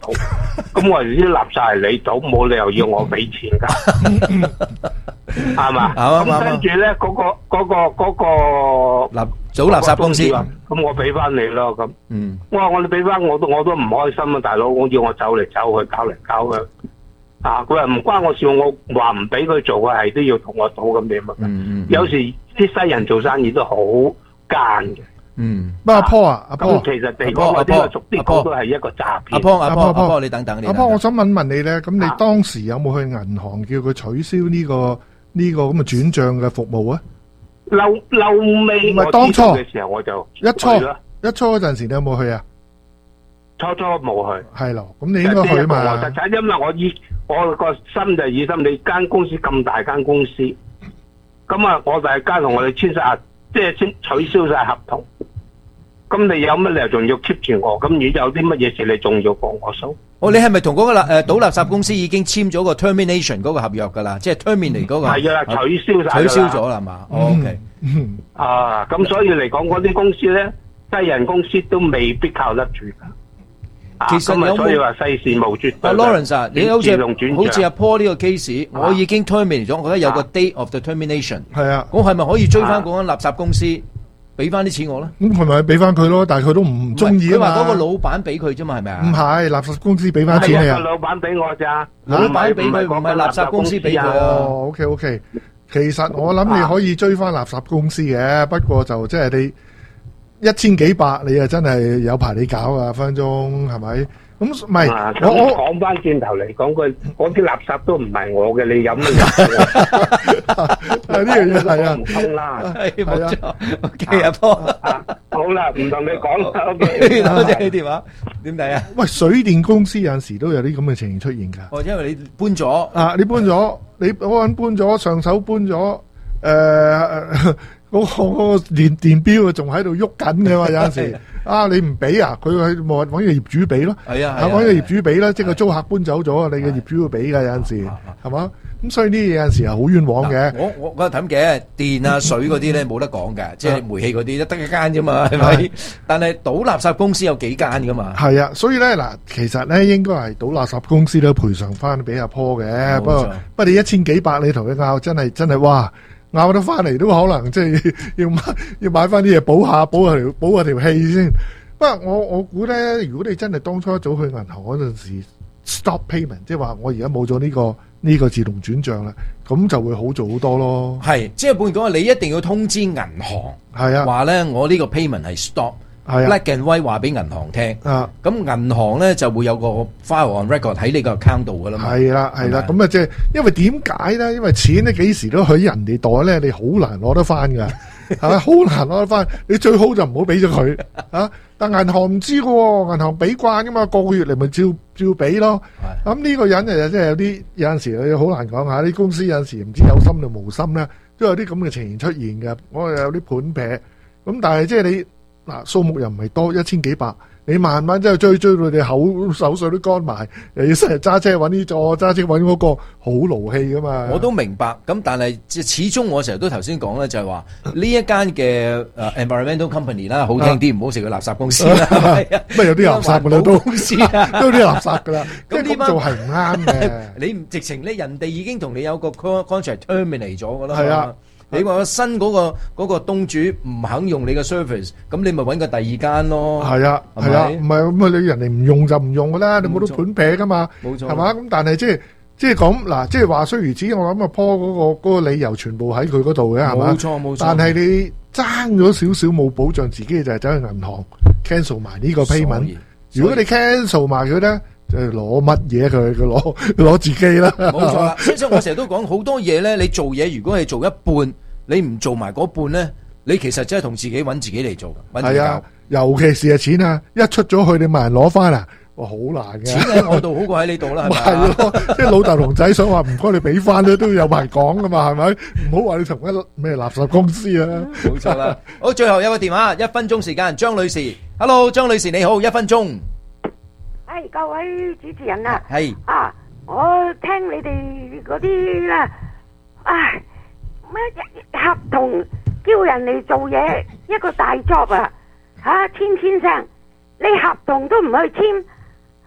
咁我哋啲垃圾係你倒，冇理由要我俾錢㗎，係嘛？咁跟住咧，嗰個嗰個嗰個垃組垃圾公司話，咁我俾翻你咯。咁， 嗯， 我話我哋俾翻我都我都唔開心啊，大佬，我要我走嚟走去，搞嚟搞去。啊！佢話唔關我事，我話唔俾佢做嘅，係都要同我賭咁點啊？ 嗯有時啲西人做生意都好奸嘅。 嗯， 不過阿坡啊，阿坡， 咁其實地講嗰啲逐啲講都係一個詐騙。 阿坡阿坡阿坡阿坡，你等等，你阿坡，我想問問你咧，咁你當時有冇去銀行叫佢取消呢個呢個咁嘅轉賬嘅服務啊？ 嬲嬲尾， 唔係當初嘅時候我就一初一初嗰陣時，你有冇去啊？ 初初冇去。 係咯，咁你應該去嘛？ 實際因為我依我個心就以心，你間公司咁大間公司，咁啊，我大家同我哋簽晒，即係簽取消晒合同。咁你有乜理由仲要 keep 住我？咁如果有啲乜嘢事，你仲要過我數？ 哦，你係咪同嗰個垃誒倒垃圾公司已經簽咗個 termination 嗰個合約㗎啦？即係 terminate 嗰個係啊，取消晒， 取消咗啦嘛？哦 OK， 啊，咁所以嚟講，嗰啲公司咧，西人公司都未必靠得住㗎。 其實有冇所以話世事無絕對。 阿 Lawrence 啊，你好似轉好似阿 Paul 呢個 case，我已經 terminate 咗，我覺得有個 date of the termination。 係啊， 我係咪可以追翻嗰間垃圾公司，俾翻啲錢我咧？ 咁係咪俾翻佢咯？但係佢都唔中意啊嘛。 佢話嗰個老闆俾佢啫嘛，係咪啊？ 唔係，垃圾公司俾翻錢你啊。 老闆俾我咋？ 老闆俾佢，唔係垃圾公司俾佢啊。 哦，OK OK，其實我諗你可以追翻垃圾公司嘅，不過就即係你一千幾百，你啊真係有排你搞啊，分分鐘係咪？咁唔係，我我講翻轉頭嚟講，佢嗰啲垃圾都唔係我嘅，你有乜嘢？ 呢樣嘢係啊， 唔通啦， 係冇錯。OK，阿波， 好啦，唔同你講啦。OK， 多謝你電話。點睇啊？ 喂，水電公司有陣時都有啲咁嘅情形出現㗎。 哦，因為你搬咗啊，你搬咗，你嗰個人搬咗，上手搬咗，誒。嗰、那個嗰、那個電電錶啊，仲喺度喐緊嘅嘛，有陣時啊，你唔俾啊，佢去揾個業主俾咯， 係啊， 揾個業主俾啦，即係個租客搬走咗，你嘅業主要俾㗎，有陣時係嘛？咁所以呢嘢有陣時係好冤枉嘅。 我我我諗嘅電啊水嗰啲咧冇得講嘅，即係煤氣嗰啲得一間啫嘛，係咪？但係倒垃圾公司有幾間㗎嘛？係啊，所以咧嗱，其實咧應該係倒垃圾公司都賠償翻俾阿坡嘅，不過不過你一千幾百你同佢拗，真係真係哇！拗得翻嚟都可能即係要買要買翻啲嘢補下補下條補下條氣先。不過我我估咧，如果你真係當初一早去銀行嗰陣時 stop payment，即係話我而家冇咗呢個呢、呢個自動轉賬啦，咁就會好做好多咯。 係，即係換句講，你一定要通知銀行， 係啊， 話咧我呢個 payment 係 stop。 係啊 black and white 話俾銀行聽， 啊， 咁銀行咧就會有個 file on record 喺你個 account 度噶啦嘛。 係啦，係啦，咁啊即係，因為點解咧？因為錢咧幾時都喺人哋袋咧，你好難攞得翻噶，係咪？好難攞得翻，你最好就唔好俾咗佢啊！但銀行唔知噶喎，銀行俾慣噶嘛，個個月嚟咪照照俾咯。咁呢個人誒，即係有啲有陣時你好難講下，啲公司有陣時唔知有心定無心咧，都有啲咁嘅情形出現嘅。我又有啲盤劈，咁但係即係你。嗱，數目又唔係多，一千幾百，你慢慢之後追追到你口手水都乾埋，又要成日揸車揾呢座，揸車揾嗰個，好勞氣噶嘛。 我都明白，咁但係始終我成日都頭先講咧，就係話呢一間嘅誒 environmental company 啦，好聽啲，唔好食個垃圾公司啦。 咩有啲垃圾噶啦都， 公司啊， 都有啲垃圾噶啦。咁呢咁做係唔啱嘅。 你唔直情咧，人哋已經同你有個 contract terminate 咗噶啦。 係啊。 你話新嗰個嗰個東主唔肯用你嘅 service，咁你咪揾個第二間咯。 係啊，係啊，唔係咁啊！你人哋唔用就唔用噶啦，你冇得盤劈噶嘛。 冇錯， 係嘛？咁但係即係即係講嗱，即係話雖如此，我諗阿 Paul 嗰個嗰個理由全部喺佢嗰度嘅，係嘛？ 冇錯冇錯。 但係你爭咗少少冇保障自己，就係走去銀行 cancel 埋呢個 payment。如果你 cancel 埋佢咧，就攞乜嘢佢？佢攞攞自己啦。 冇錯啦。所以我成日都講好多嘢咧，你做嘢如果係做一半。你唔做埋嗰半咧，你其實真係同自己揾自己嚟做，揾自己搞。係啊， 尤其是係錢啊，一出咗去你問人攞翻啊，哇，好難嘅。 錢喺我度好過喺你度啦，係咪？ 係咯，即係老豆同仔想話唔該你俾翻咧，都有埋講噶嘛，係咪？唔好話你同一咩垃圾公司啊。 冇錯啦。好，最後一個電話，一分鐘時間，張女士 ，Hello， 張女士你好，一分鐘。 係各位主持人啊。 係。 啊，我聽你哋嗰啲啦，唉。乜合同叫人嚟做嘢，一個大 job 啊，吓簽簽聲，你合同都唔去簽，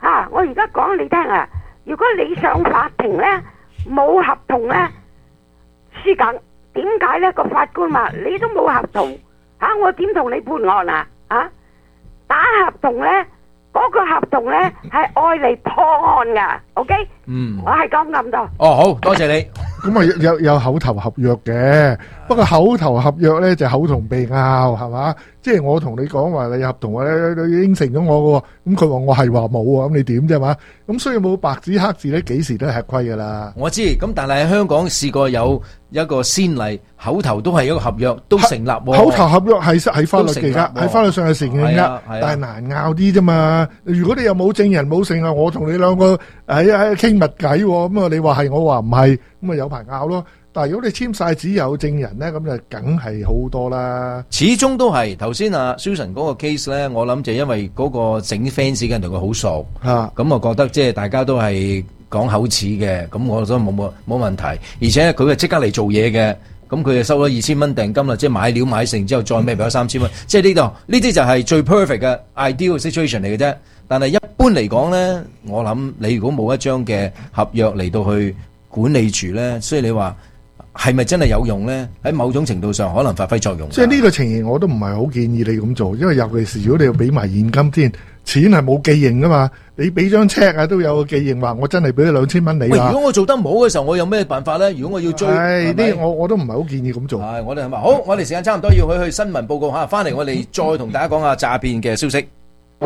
嚇！我而家講你聽啊，如果你上法庭咧冇合同咧，輸緊。點解咧？個法官話你都冇合同嚇，我點同你判案啊？啊，打合同咧，嗰個合同咧係愛嚟破案噶。OK， 嗯， 我係講咁多。 哦，好多謝你。 咁啊有有口頭合約嘅，不過口頭合約咧就口同鼻拗係嘛？即係我同你講話你有合同咧，你應承咗我嘅喎，咁佢話我係話冇啊，咁你點啫嘛？咁所以冇白紙黑字咧，幾時都係吃虧噶啦。 我知，咁但係喺香港試過有一個先例，口頭都係一個合約，都成立喎。 口頭合約係係法律嚟㗎， 都成立喎喺法律上係承認㗎係啊，係啊但係難拗啲啫嘛。如果你又冇證人冇證啊，我同你兩個喺喺傾密偈喎，咁啊你話係我話唔係，咁啊有排拗咯。但係如果你簽晒紙有證人咧，咁就梗係好多啦。 始終都係頭先啊 Susan 嗰個 case 咧，我諗就因為嗰個整 fans 嘅人同佢好熟， 啊咁我覺得即係大家都係講口齒嘅，咁我覺得冇冇冇問題。而且佢係即刻嚟做嘢嘅，咁佢就收咗二千蚊訂金啦，即係買料買成之後再咩俾咗三千蚊，即係呢度呢啲就係最 perfect 嘅 ideal situation 嚟嘅啫。但係一般嚟講咧，我諗你如果冇一張嘅合約嚟到去管理住咧，所以你話。係咪真係有用咧？喺某種程度上可能發揮作用。 即係呢個情形我都唔係好建議你咁做，因為尤其是如果你要俾埋現金添，錢係冇記認噶嘛，你俾張 check 啊都有個記認話我真係俾咗兩千蚊你喂， 啦。 如果我做得唔好嘅時候，我有咩辦法咧？如果我要追， 係係咪呢我我都唔係好建議咁做。 係我哋係咪好？我哋時間差唔多要去去新聞報告嚇，翻嚟我哋再同大家講下詐騙嘅消息。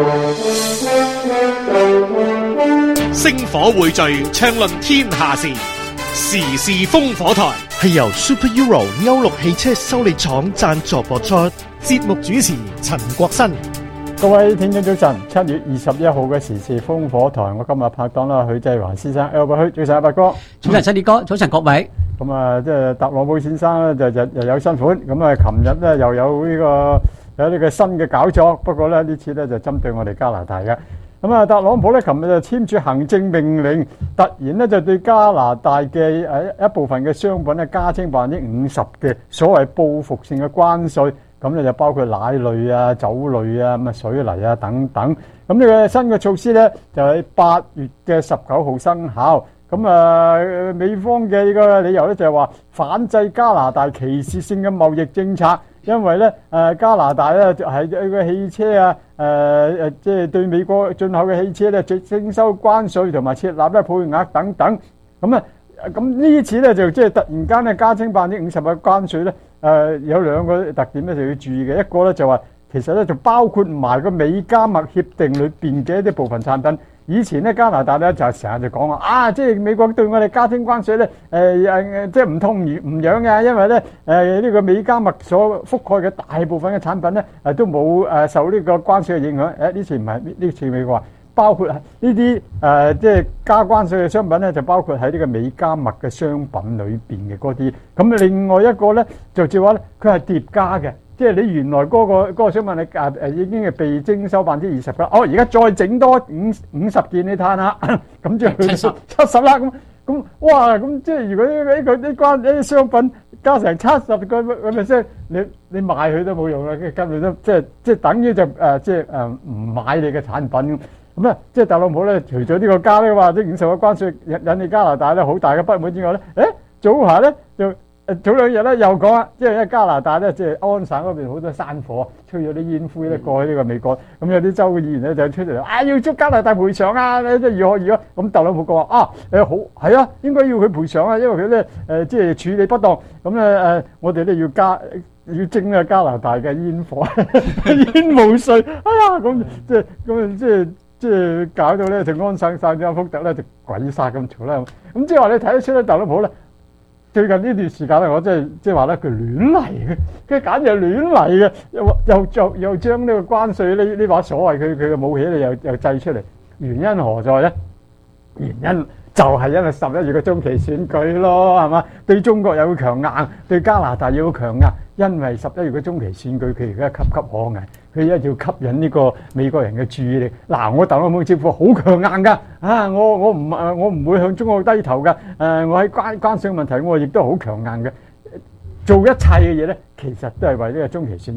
星火匯聚，暢論天下事，時事烽火台係由 Super Euro 歐陸汽車修理廠贊助播出。節目主持陳國新。 各位聽眾早晨，七月二十一號嘅時事烽火台，我今日拍檔啦，許繼華先生 Albert 許，早晨阿伯哥， 早晨七烈哥，早晨各位。 咁啊，即係特朗普先生咧就日又有新款，咁啊，琴日咧又有呢個有呢個新嘅搞作，不過咧呢次咧就針對我哋加拿大嘅。咁啊，特朗普咧琴日就簽署行政命令，突然咧就對加拿大嘅誒一部分嘅商品咧加徵百分之五十嘅所謂報復性嘅關稅。咁咧就包括奶類啊、酒類啊、咁啊水泥啊等等。咁呢個新嘅措施咧就喺八月嘅十九號生效。咁啊，美方嘅呢個理由咧就係話反制加拿大歧視性嘅貿易政策，因為咧誒加拿大咧就係呢個汽車啊誒誒，即係對美國進口嘅汽車咧徵收關稅同埋設立咧配額等等。咁啊咁呢次咧就即係突然間咧加徵百分之五十嘅關稅咧。誒、呃、有兩個特點咧就要注意嘅，一個咧就話其實咧就包括埋個美加墨協定裏邊嘅一啲部分產品。以前咧加拿大咧就成日就講話啊，即係美國對我哋加徵關稅咧誒誒，即係唔痛唔唔癢嘅，因為咧誒呢個美加墨所覆蓋嘅大部分嘅產品咧誒都冇誒受呢個關稅嘅影響。誒呢次唔係呢次美國話。包括呢啲誒，即係加關稅嘅商品咧，就包括喺呢個美加墨嘅商品裏邊嘅嗰啲。咁另外一個咧，就照話咧，佢係疊加嘅，即係你原來嗰、嗰個嗰個商品你誒誒已經係被徵收百分之二十㗎。哦，而家再整多五五十件你睇下，咁就去到七十啦。咁咁哇，咁即係如果呢個呢關呢啲商品加成七十個個 percent，你你賣佢都冇用啦，根本都即係即係等於就誒、呃、即係誒唔買你嘅產品。咁咧，即係特朗普咧，除咗呢個加咧話，即五十個關稅引引起加拿大咧好大嘅不滿之外咧，誒早排咧就誒早兩日咧又講啦，即係因為加拿大咧即係安省嗰邊好多山火，吹咗啲煙灰咧過去呢個美國，咁有啲州嘅議員咧就出嚟啊要捉加拿大賠償啊，即係如何如何，咁特朗普講話啊誒好係啊，應該要佢賠償啊，因為佢咧誒即係處理不當，咁咧誒我哋咧要加要徵啊加拿大嘅煙火煙霧稅，哎呀咁即係咁即係。即係搞到咧，就安省省長福特咧就鬼殺咁嘈啦。咁即係話你睇得出咧，特朗普咧最近呢段時間咧，我真係即係話咧佢亂嚟嘅，佢簡直係亂嚟嘅，又又又又將呢個關稅呢呢把所謂佢佢嘅武器咧又又製出嚟，原因何在咧？原因就係因為十一月嘅中期選舉咯，係嘛？對中國又要強硬，對加拿大又要強硬，因為十一月嘅中期選舉佢而家岌岌可危。佢一定要吸引呢個美國人嘅注意力。嗱，我特朗普政府好強硬㗎，啊，我我唔誒，我唔會向中國低頭㗎。誒，我喺關關稅問題，我亦都好強硬嘅。做一切嘅嘢咧，其實都係為呢個中期選舉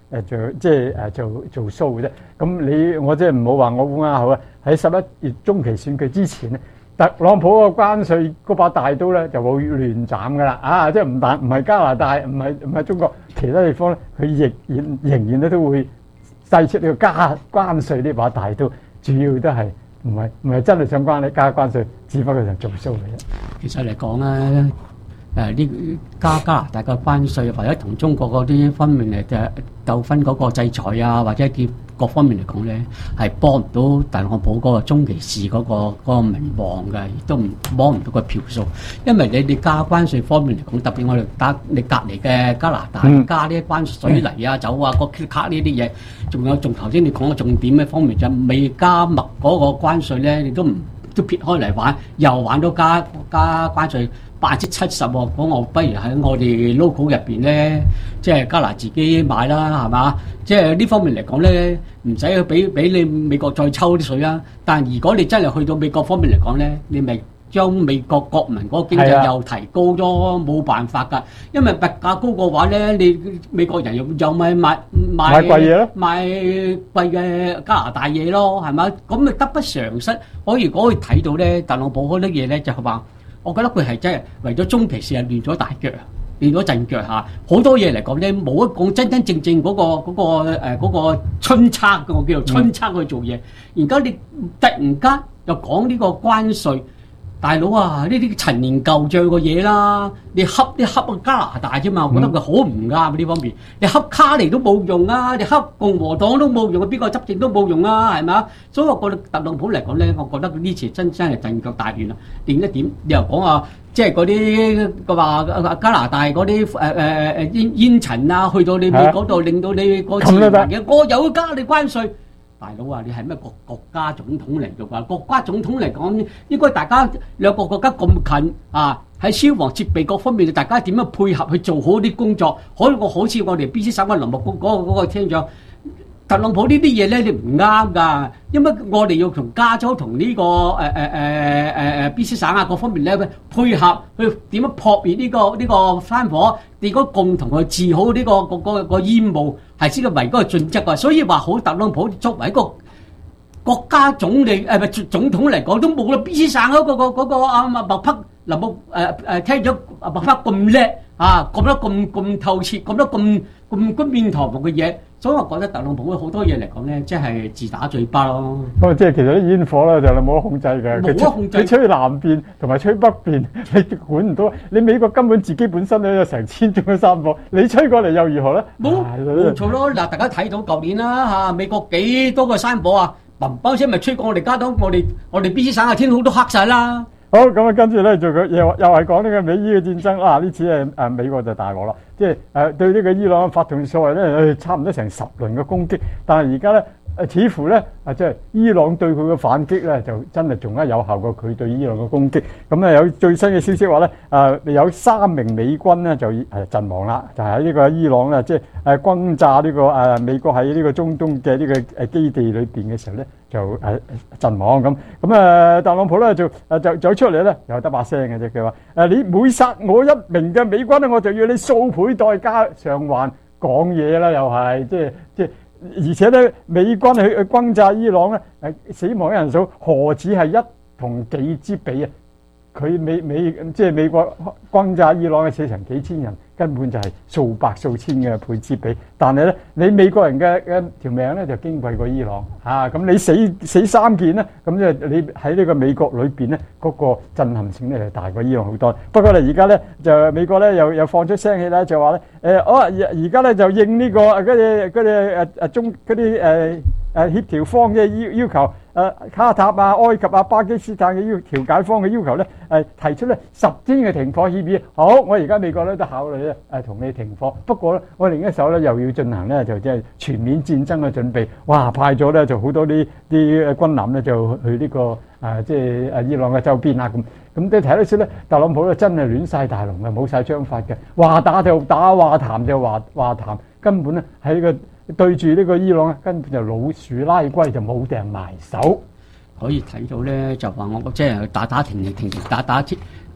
誒做即係誒做做 show 嘅啫。咁你我即係唔好話我烏鴉口啊！喺十一月中期選舉之前咧，特朗普個關稅嗰把大刀咧就會亂斬噶啦啊！即係唔但唔係加拿大，唔係唔係中國其他地方咧，佢亦然仍然咧都會祭出呢個加關稅呢把大刀，主要都係唔係唔係真係想關你加關稅，只不過就做 show 嘅啫。 其實嚟講咧，誒呢加加拿大嘅關稅或者同中國嗰啲方面嚟嘅糾紛嗰個制裁啊，或者叫各方面嚟講咧，係幫唔到特朗普嗰個中期市嗰、嗰個嗰、嗰個民望嘅，亦都唔幫唔到個票數。因為你你加關稅方面嚟講，特別我哋加你隔離嘅加拿大、嗯、加啲關水泥啊、酒啊、個卡呢啲嘢，仲有仲頭先你講嘅重點嘅方面就未加密嗰個關稅咧，你都唔都撇開嚟玩，又玩到加加關稅。百分之七十喎，咁我不如喺我哋 local 入邊咧，即係加拿大自己買啦，係嘛？即係呢方面嚟講咧，唔使去俾俾你美國再抽啲水啦。但如果你真係去到美國方面嚟講咧，你咪將美國國民嗰個經濟又提高咗，冇辦法㗎。因為物價高嘅話咧，你美國人又又咪買買買貴嘢咯， 買貴嘅加拿大嘢咯，係咪？咁咪得不償失。我如果去睇到咧，特朗普嗰啲嘢咧，就係話。我覺得佢係真係為咗中期市係亂咗大腳，亂咗陣腳嚇。好多嘢嚟講咧，冇一講真真正正嗰、嗰個嗰、嗰個誒嗰個春策嘅，我叫做春策去做嘢。而家你突然間又講呢個關稅，大佬啊，呢啲陳年舊帳嘅嘢啦，你恰啲恰加拿大啫嘛，我覺得佢好唔啱呢方面。你恰卡尼都冇用啊，你恰共和黨都冇用啊，邊個執政都冇用啊，係咪？所以我覺得特朗普嚟講咧，我覺得佢呢次真真係陣腳大亂啦。點一點，你又講啊，即係嗰啲佢話加拿大嗰啲誒誒誒煙煙塵啊，去到你美國度，令到你個自然環境，我有加你關稅。大佬啊，你係咩國國家總統嚟嘅啩？國家總統嚟講，應該大家兩個國家咁近啊，喺消防設備各方面，大家點樣配合去做好啲工作？可能我好似我哋 B C 省嘅林木局嗰個嗰個廳長，特朗普呢啲嘢咧，你唔啱㗎，因為我哋要同加州同呢個誒誒誒誒誒 B C 省啊各方面咧配合去點樣撲滅呢個呢個山火，如果共同去治好呢個個個個煙霧。係先係為嗰個盡責啊，所以話好特朗普作為一個國家總理誒唔係總統嚟講，都冇啦 B C 省嗰個嗰個嗰個啊麥克林木誒誒聽咗麥克咁叻啊，講得咁咁透徹，講得咁咁冠冕堂皇嘅嘢，所以我覺得特朗普好多嘢嚟講咧，即係自打嘴巴咯。 咁啊，即係其實啲煙火咧就係冇得控制嘅， 冇得控制。 你吹南邊同埋吹北邊，你管唔到。你美國根本自己本身咧有成千種嘅山火，你吹過嚟又如何咧？ 冇冇錯咯。嗱，大家睇到舊年啦嚇，美國幾多個山火啊，砰砰聲咪吹過我哋加到我哋我哋 B C 省嘅天空都黑晒啦。 好，咁啊，跟住咧就佢又又係講呢個美伊嘅戰爭啊！呢次誒誒美國就大鑊啦，即係誒對呢個伊朗發動所謂咧差唔多成十輪嘅攻擊，但係而家咧誒似乎咧啊即係伊朗對佢嘅反擊咧就真係仲加有效過佢對伊朗嘅攻擊。咁咧有最新嘅消息話咧誒有三名美軍咧就誒陣亡啦，就喺呢個伊朗咧即係誒轟炸呢個誒美國喺呢個中東嘅呢個誒基地裏邊嘅時候咧。就誒陣亡咁咁誒，特朗普咧就誒就走出嚟咧，又得把聲嘅啫。佢話誒你每殺我一名嘅美軍咧，我就要你數倍代價償還。講嘢啦，又係即係即係，而且咧美軍去去轟炸伊朗咧，誒死亡嘅人數何止係一同幾之比啊！佢美美即係美國轟炸伊朗嘅死成幾千人，根本就係數百數千嘅倍之比。但係咧，你美國人嘅嘅條命咧就矜貴過伊朗嚇。咁、啊、你死死三件咧，咁即係你喺呢個美國裏邊咧，嗰、那個震撼性咧係大過伊朗好多。不過咧，而家咧就美國咧又又放出聲氣咧，就話咧誒，我而而家咧就應呢、這個嗰啲嗰啲誒誒中嗰啲誒誒協調方嘅要要求。誒卡塔啊、埃及啊、巴基斯坦嘅要調解方嘅要求咧，誒提出咧十天嘅停火協議。好，我而家美國咧都考慮咧誒同你停火。不過咧，我另一手咧又要進行咧就即係全面戰爭嘅準備。哇！派咗咧就好多啲啲軍艦咧就去呢、這個誒即係誒伊朗嘅周邊啊咁。咁你睇得出咧，特朗普咧真係亂晒大龍嘅，冇晒章法嘅。話打就打，話談就話話談，根本咧喺呢個。對住呢個伊朗根本就老鼠拉龜，就冇掟埋手。 可以睇到咧，就話我即係打打停停停停打打，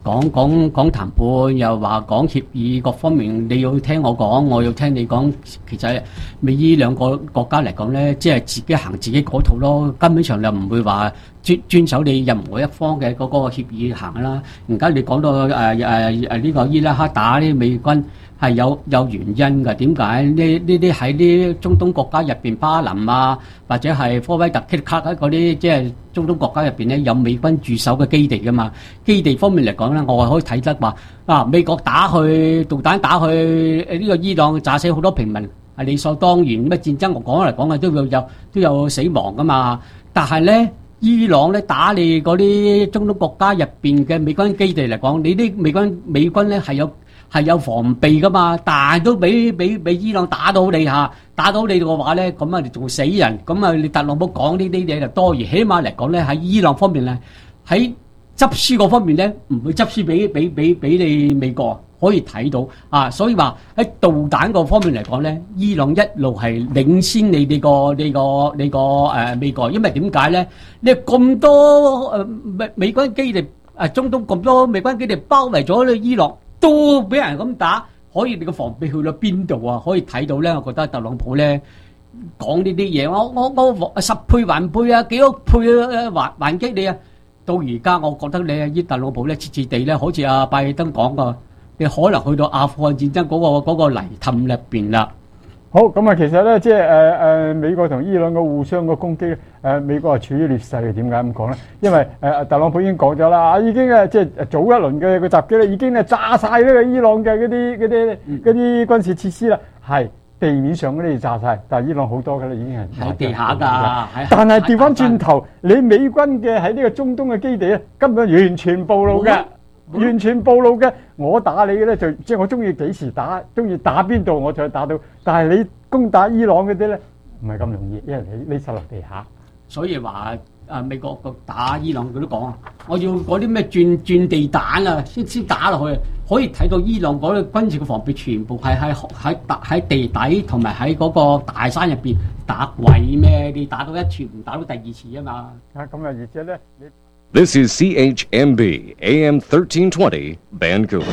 講講講談判，又話講協議各方面，你要聽我講，我要聽你講。其實美伊兩個國家嚟講咧，即係自己行自己嗰套咯，根本上就唔會話遵遵守你任何一方嘅嗰個協議行啦。而家你講到誒誒誒呢個伊拉克打啲美軍係有有原因㗎，點解呢？呢啲喺啲中東國家入邊，巴林啊，或者係科威特、吉卡嗰啲，即係中東國家入邊咧，有美軍駐守嘅基地㗎嘛。基地方面嚟講咧，我係可以睇得話啊，美國打去導彈打去呢個伊朗，炸死好多平民係理所當然。咩戰爭我講嚟講去都會有都有死亡㗎嘛。但係咧，伊朗咧打你嗰啲中東國家入邊嘅美軍基地嚟講，你啲美軍美軍咧係有。係有防備噶嘛，但係都俾俾俾伊朗打到你嚇，打到你嘅話咧，咁啊你仲死人，咁啊你特朗普講呢啲嘢就多餘。起碼嚟講咧，喺伊朗方面咧，喺執輸嗰方面咧，唔會執輸俾俾俾俾你美國，可以睇到啊。所以話喺導彈嗰方面嚟講咧，伊朗一路係領先你哋個呢個呢個誒美國，因為點解咧？你咁多誒美美軍基地誒中東咁多美軍基地包圍咗你伊朗。都俾人咁打，可以你個防備去到邊度啊？可以睇到咧，我覺得特朗普咧講呢啲嘢，我我我十倍還倍啊，幾多倍啊還還擊你啊！到而家我覺得你啊，依特朗普咧，次次地咧，好似阿拜登講噶，你可能去到阿富汗戰爭嗰個嗰個泥氹入邊啦。 好咁啊，其實咧，即係誒誒美國同伊朗嘅互相嘅攻擊咧，誒美國係處於劣勢嘅。點解咁講咧？因為誒特朗普已經講咗啦，已經誒即係早一輪嘅個襲擊咧，已經係炸晒呢個伊朗嘅嗰啲嗰啲嗰啲軍事設施啦，係地面上嗰啲炸晒，但係伊朗好多嘅咧已經係喺地下㗎。 但係調翻轉頭，你美軍嘅喺呢個中東嘅基地咧，根本完全暴露嘅。完全暴露嘅，我打你嘅咧就即係我中意幾時打，中意打邊度我就打到。但係你攻打伊朗嗰啲咧唔係咁容易，因為你匿曬落地下。 所以話啊，美國個打伊朗佢都講啊，我要嗰啲咩轉轉地彈啊，先先打落去。可以睇到伊朗嗰個軍事嘅防備全部係喺喺喺地底同埋喺嗰個大山入邊打鬼咩？你打到一次唔打到第二次啊嘛。 啊咁啊，而且咧你。 This is C H M B A M thirteen twenty Vancouver.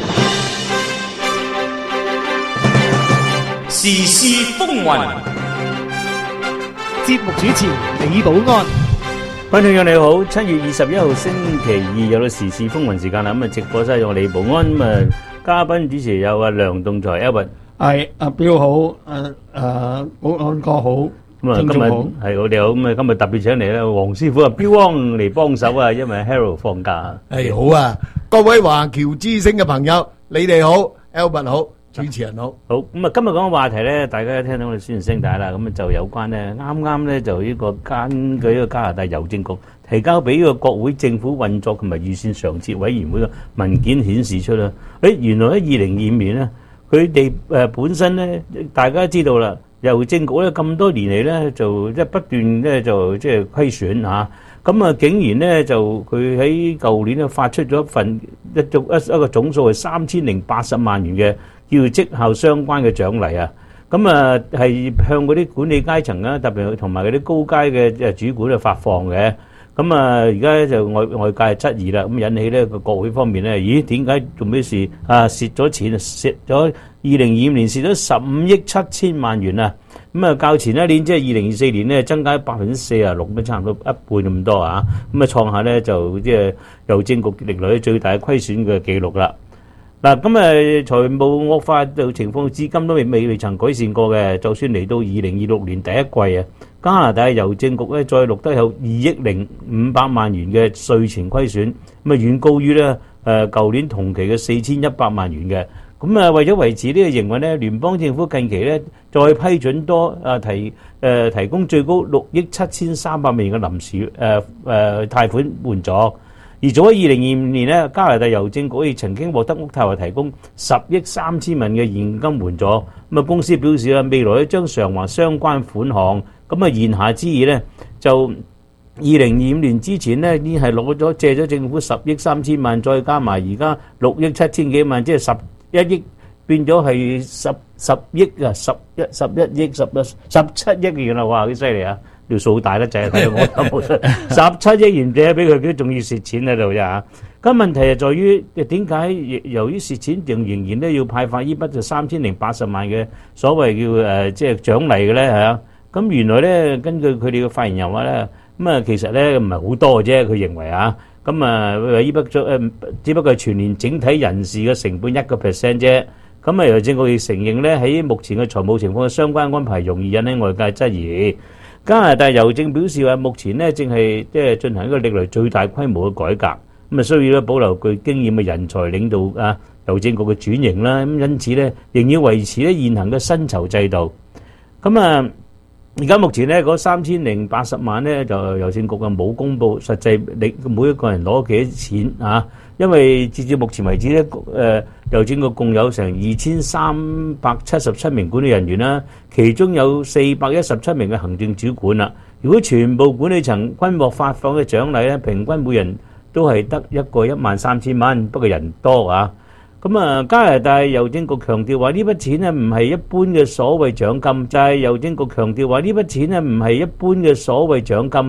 時事風雲，節目主持李寶安。 觀眾你好，七月二十一號星期二有到時事風雲時間啦。咁啊，直播室有李寶安，咁啊，嘉賓主持有阿梁棟才 Albert。 係阿彪好，誒誒寶安哥好。 咁啊，今日係我哋好，咁啊，今日特別請嚟咧，黃師傅啊，彪安嚟幫手啊，因為 Harold 放假。 係好啊，各位華僑之聲嘅朋友，你哋好 ，Albert 好，主持人好。 好，咁啊，今日講嘅話題咧，大家聽到我哋宣傳聲帶啦，咁啊就有關咧，啱啱咧就呢個根據呢個加拿大郵政局提交俾呢個國會政府運作同埋預算常設委員會嘅文件顯示出啦，誒，原來喺二零二五年咧，佢哋誒本身咧，大家知道啦。郵政局咧咁多年嚟咧，就即係不斷咧就即係虧損嚇，咁啊竟然咧就佢喺舊年咧發出咗一份一總一一個總數係三千零八十萬元嘅叫績效相關嘅獎勵啊，咁啊係向嗰啲管理階層啊，特別同埋嗰啲高階嘅誒主管咧發放嘅，咁啊而家就外外界係質疑啦，咁引起咧個國會方面咧，咦點解做咩事啊蝕咗錢啊蝕咗？二零二五年蝕咗十五億七千萬元啊！咁啊，較前一年即係二零二四年咧，增加百分之四十六，都差唔多一半咁多啊！咁啊，創下咧就即係郵政局歷來最大虧損嘅記錄啦。嗱，咁啊，財務惡化嘅情況至今都未未未曾改善過嘅。就算嚟到二零二六年第一季啊，加拿大郵政局咧再錄得有二億零五百萬元嘅稅前虧損，咁啊遠高於咧誒舊年同期嘅四千一百萬元嘅。咁啊，為咗維持呢個營運咧，聯邦政府近期咧再批准多啊提誒提供最高六億七千三百萬元嘅臨時誒誒貸款援助。而早喺二零二五年咧，加拿大郵政局亦曾經獲得渥太華提供十億三千萬嘅現金援助。咁啊，公司表示啦，未來咧將償還相關款項。咁啊，言下之意咧，就二零二五年之前咧，已經係攞咗借咗政府十億三千萬，再加埋而家六億七千幾萬，即係十一億變咗係十十億啊，十一十一億十一十七億元啦！哇，幾犀利啊！條數大得滯，睇我都冇出十七億元借俾佢，佢仲要蝕錢喺度啫嚇。 咁問題係在於點解由於蝕錢，仍仍然咧要派發呢筆就三千零八十萬嘅所謂叫誒、呃、即係獎勵嘅咧係啊？咁原來咧根據佢哋嘅發言人話咧，咁啊其實咧唔係好多嘅啫，佢認為啊，咁啊呢筆誒只不過係全年整體人事嘅成本一個 percent 啫。咁啊郵政局亦承認咧喺目前嘅財務情況嘅相關安排容易引起外界質疑。加拿大郵政表示話，目前咧正係即係進行一個歷來最大規模嘅改革，咁啊需要咧保留具經驗嘅人才領導啊郵政局嘅轉型啦。咁因此咧仍要維持咧現行嘅薪酬制度。咁啊而家目前咧嗰三千零八十萬咧就郵政局啊冇公布實際你每一個人攞幾多錢啊，因為截至目前為止咧誒郵政局共有成二千三百七十七名管理人員啦，其中有四百一十七名嘅行政主管啦。如果全部管理層均獲發放嘅獎勵咧，平均每人都係得一個一萬三千蚊，不過人多啊。咁啊，加拿大郵政局強調話呢筆錢咧唔係一般嘅所謂獎金，就係郵政局強調話呢筆錢咧唔係一般嘅所謂獎金。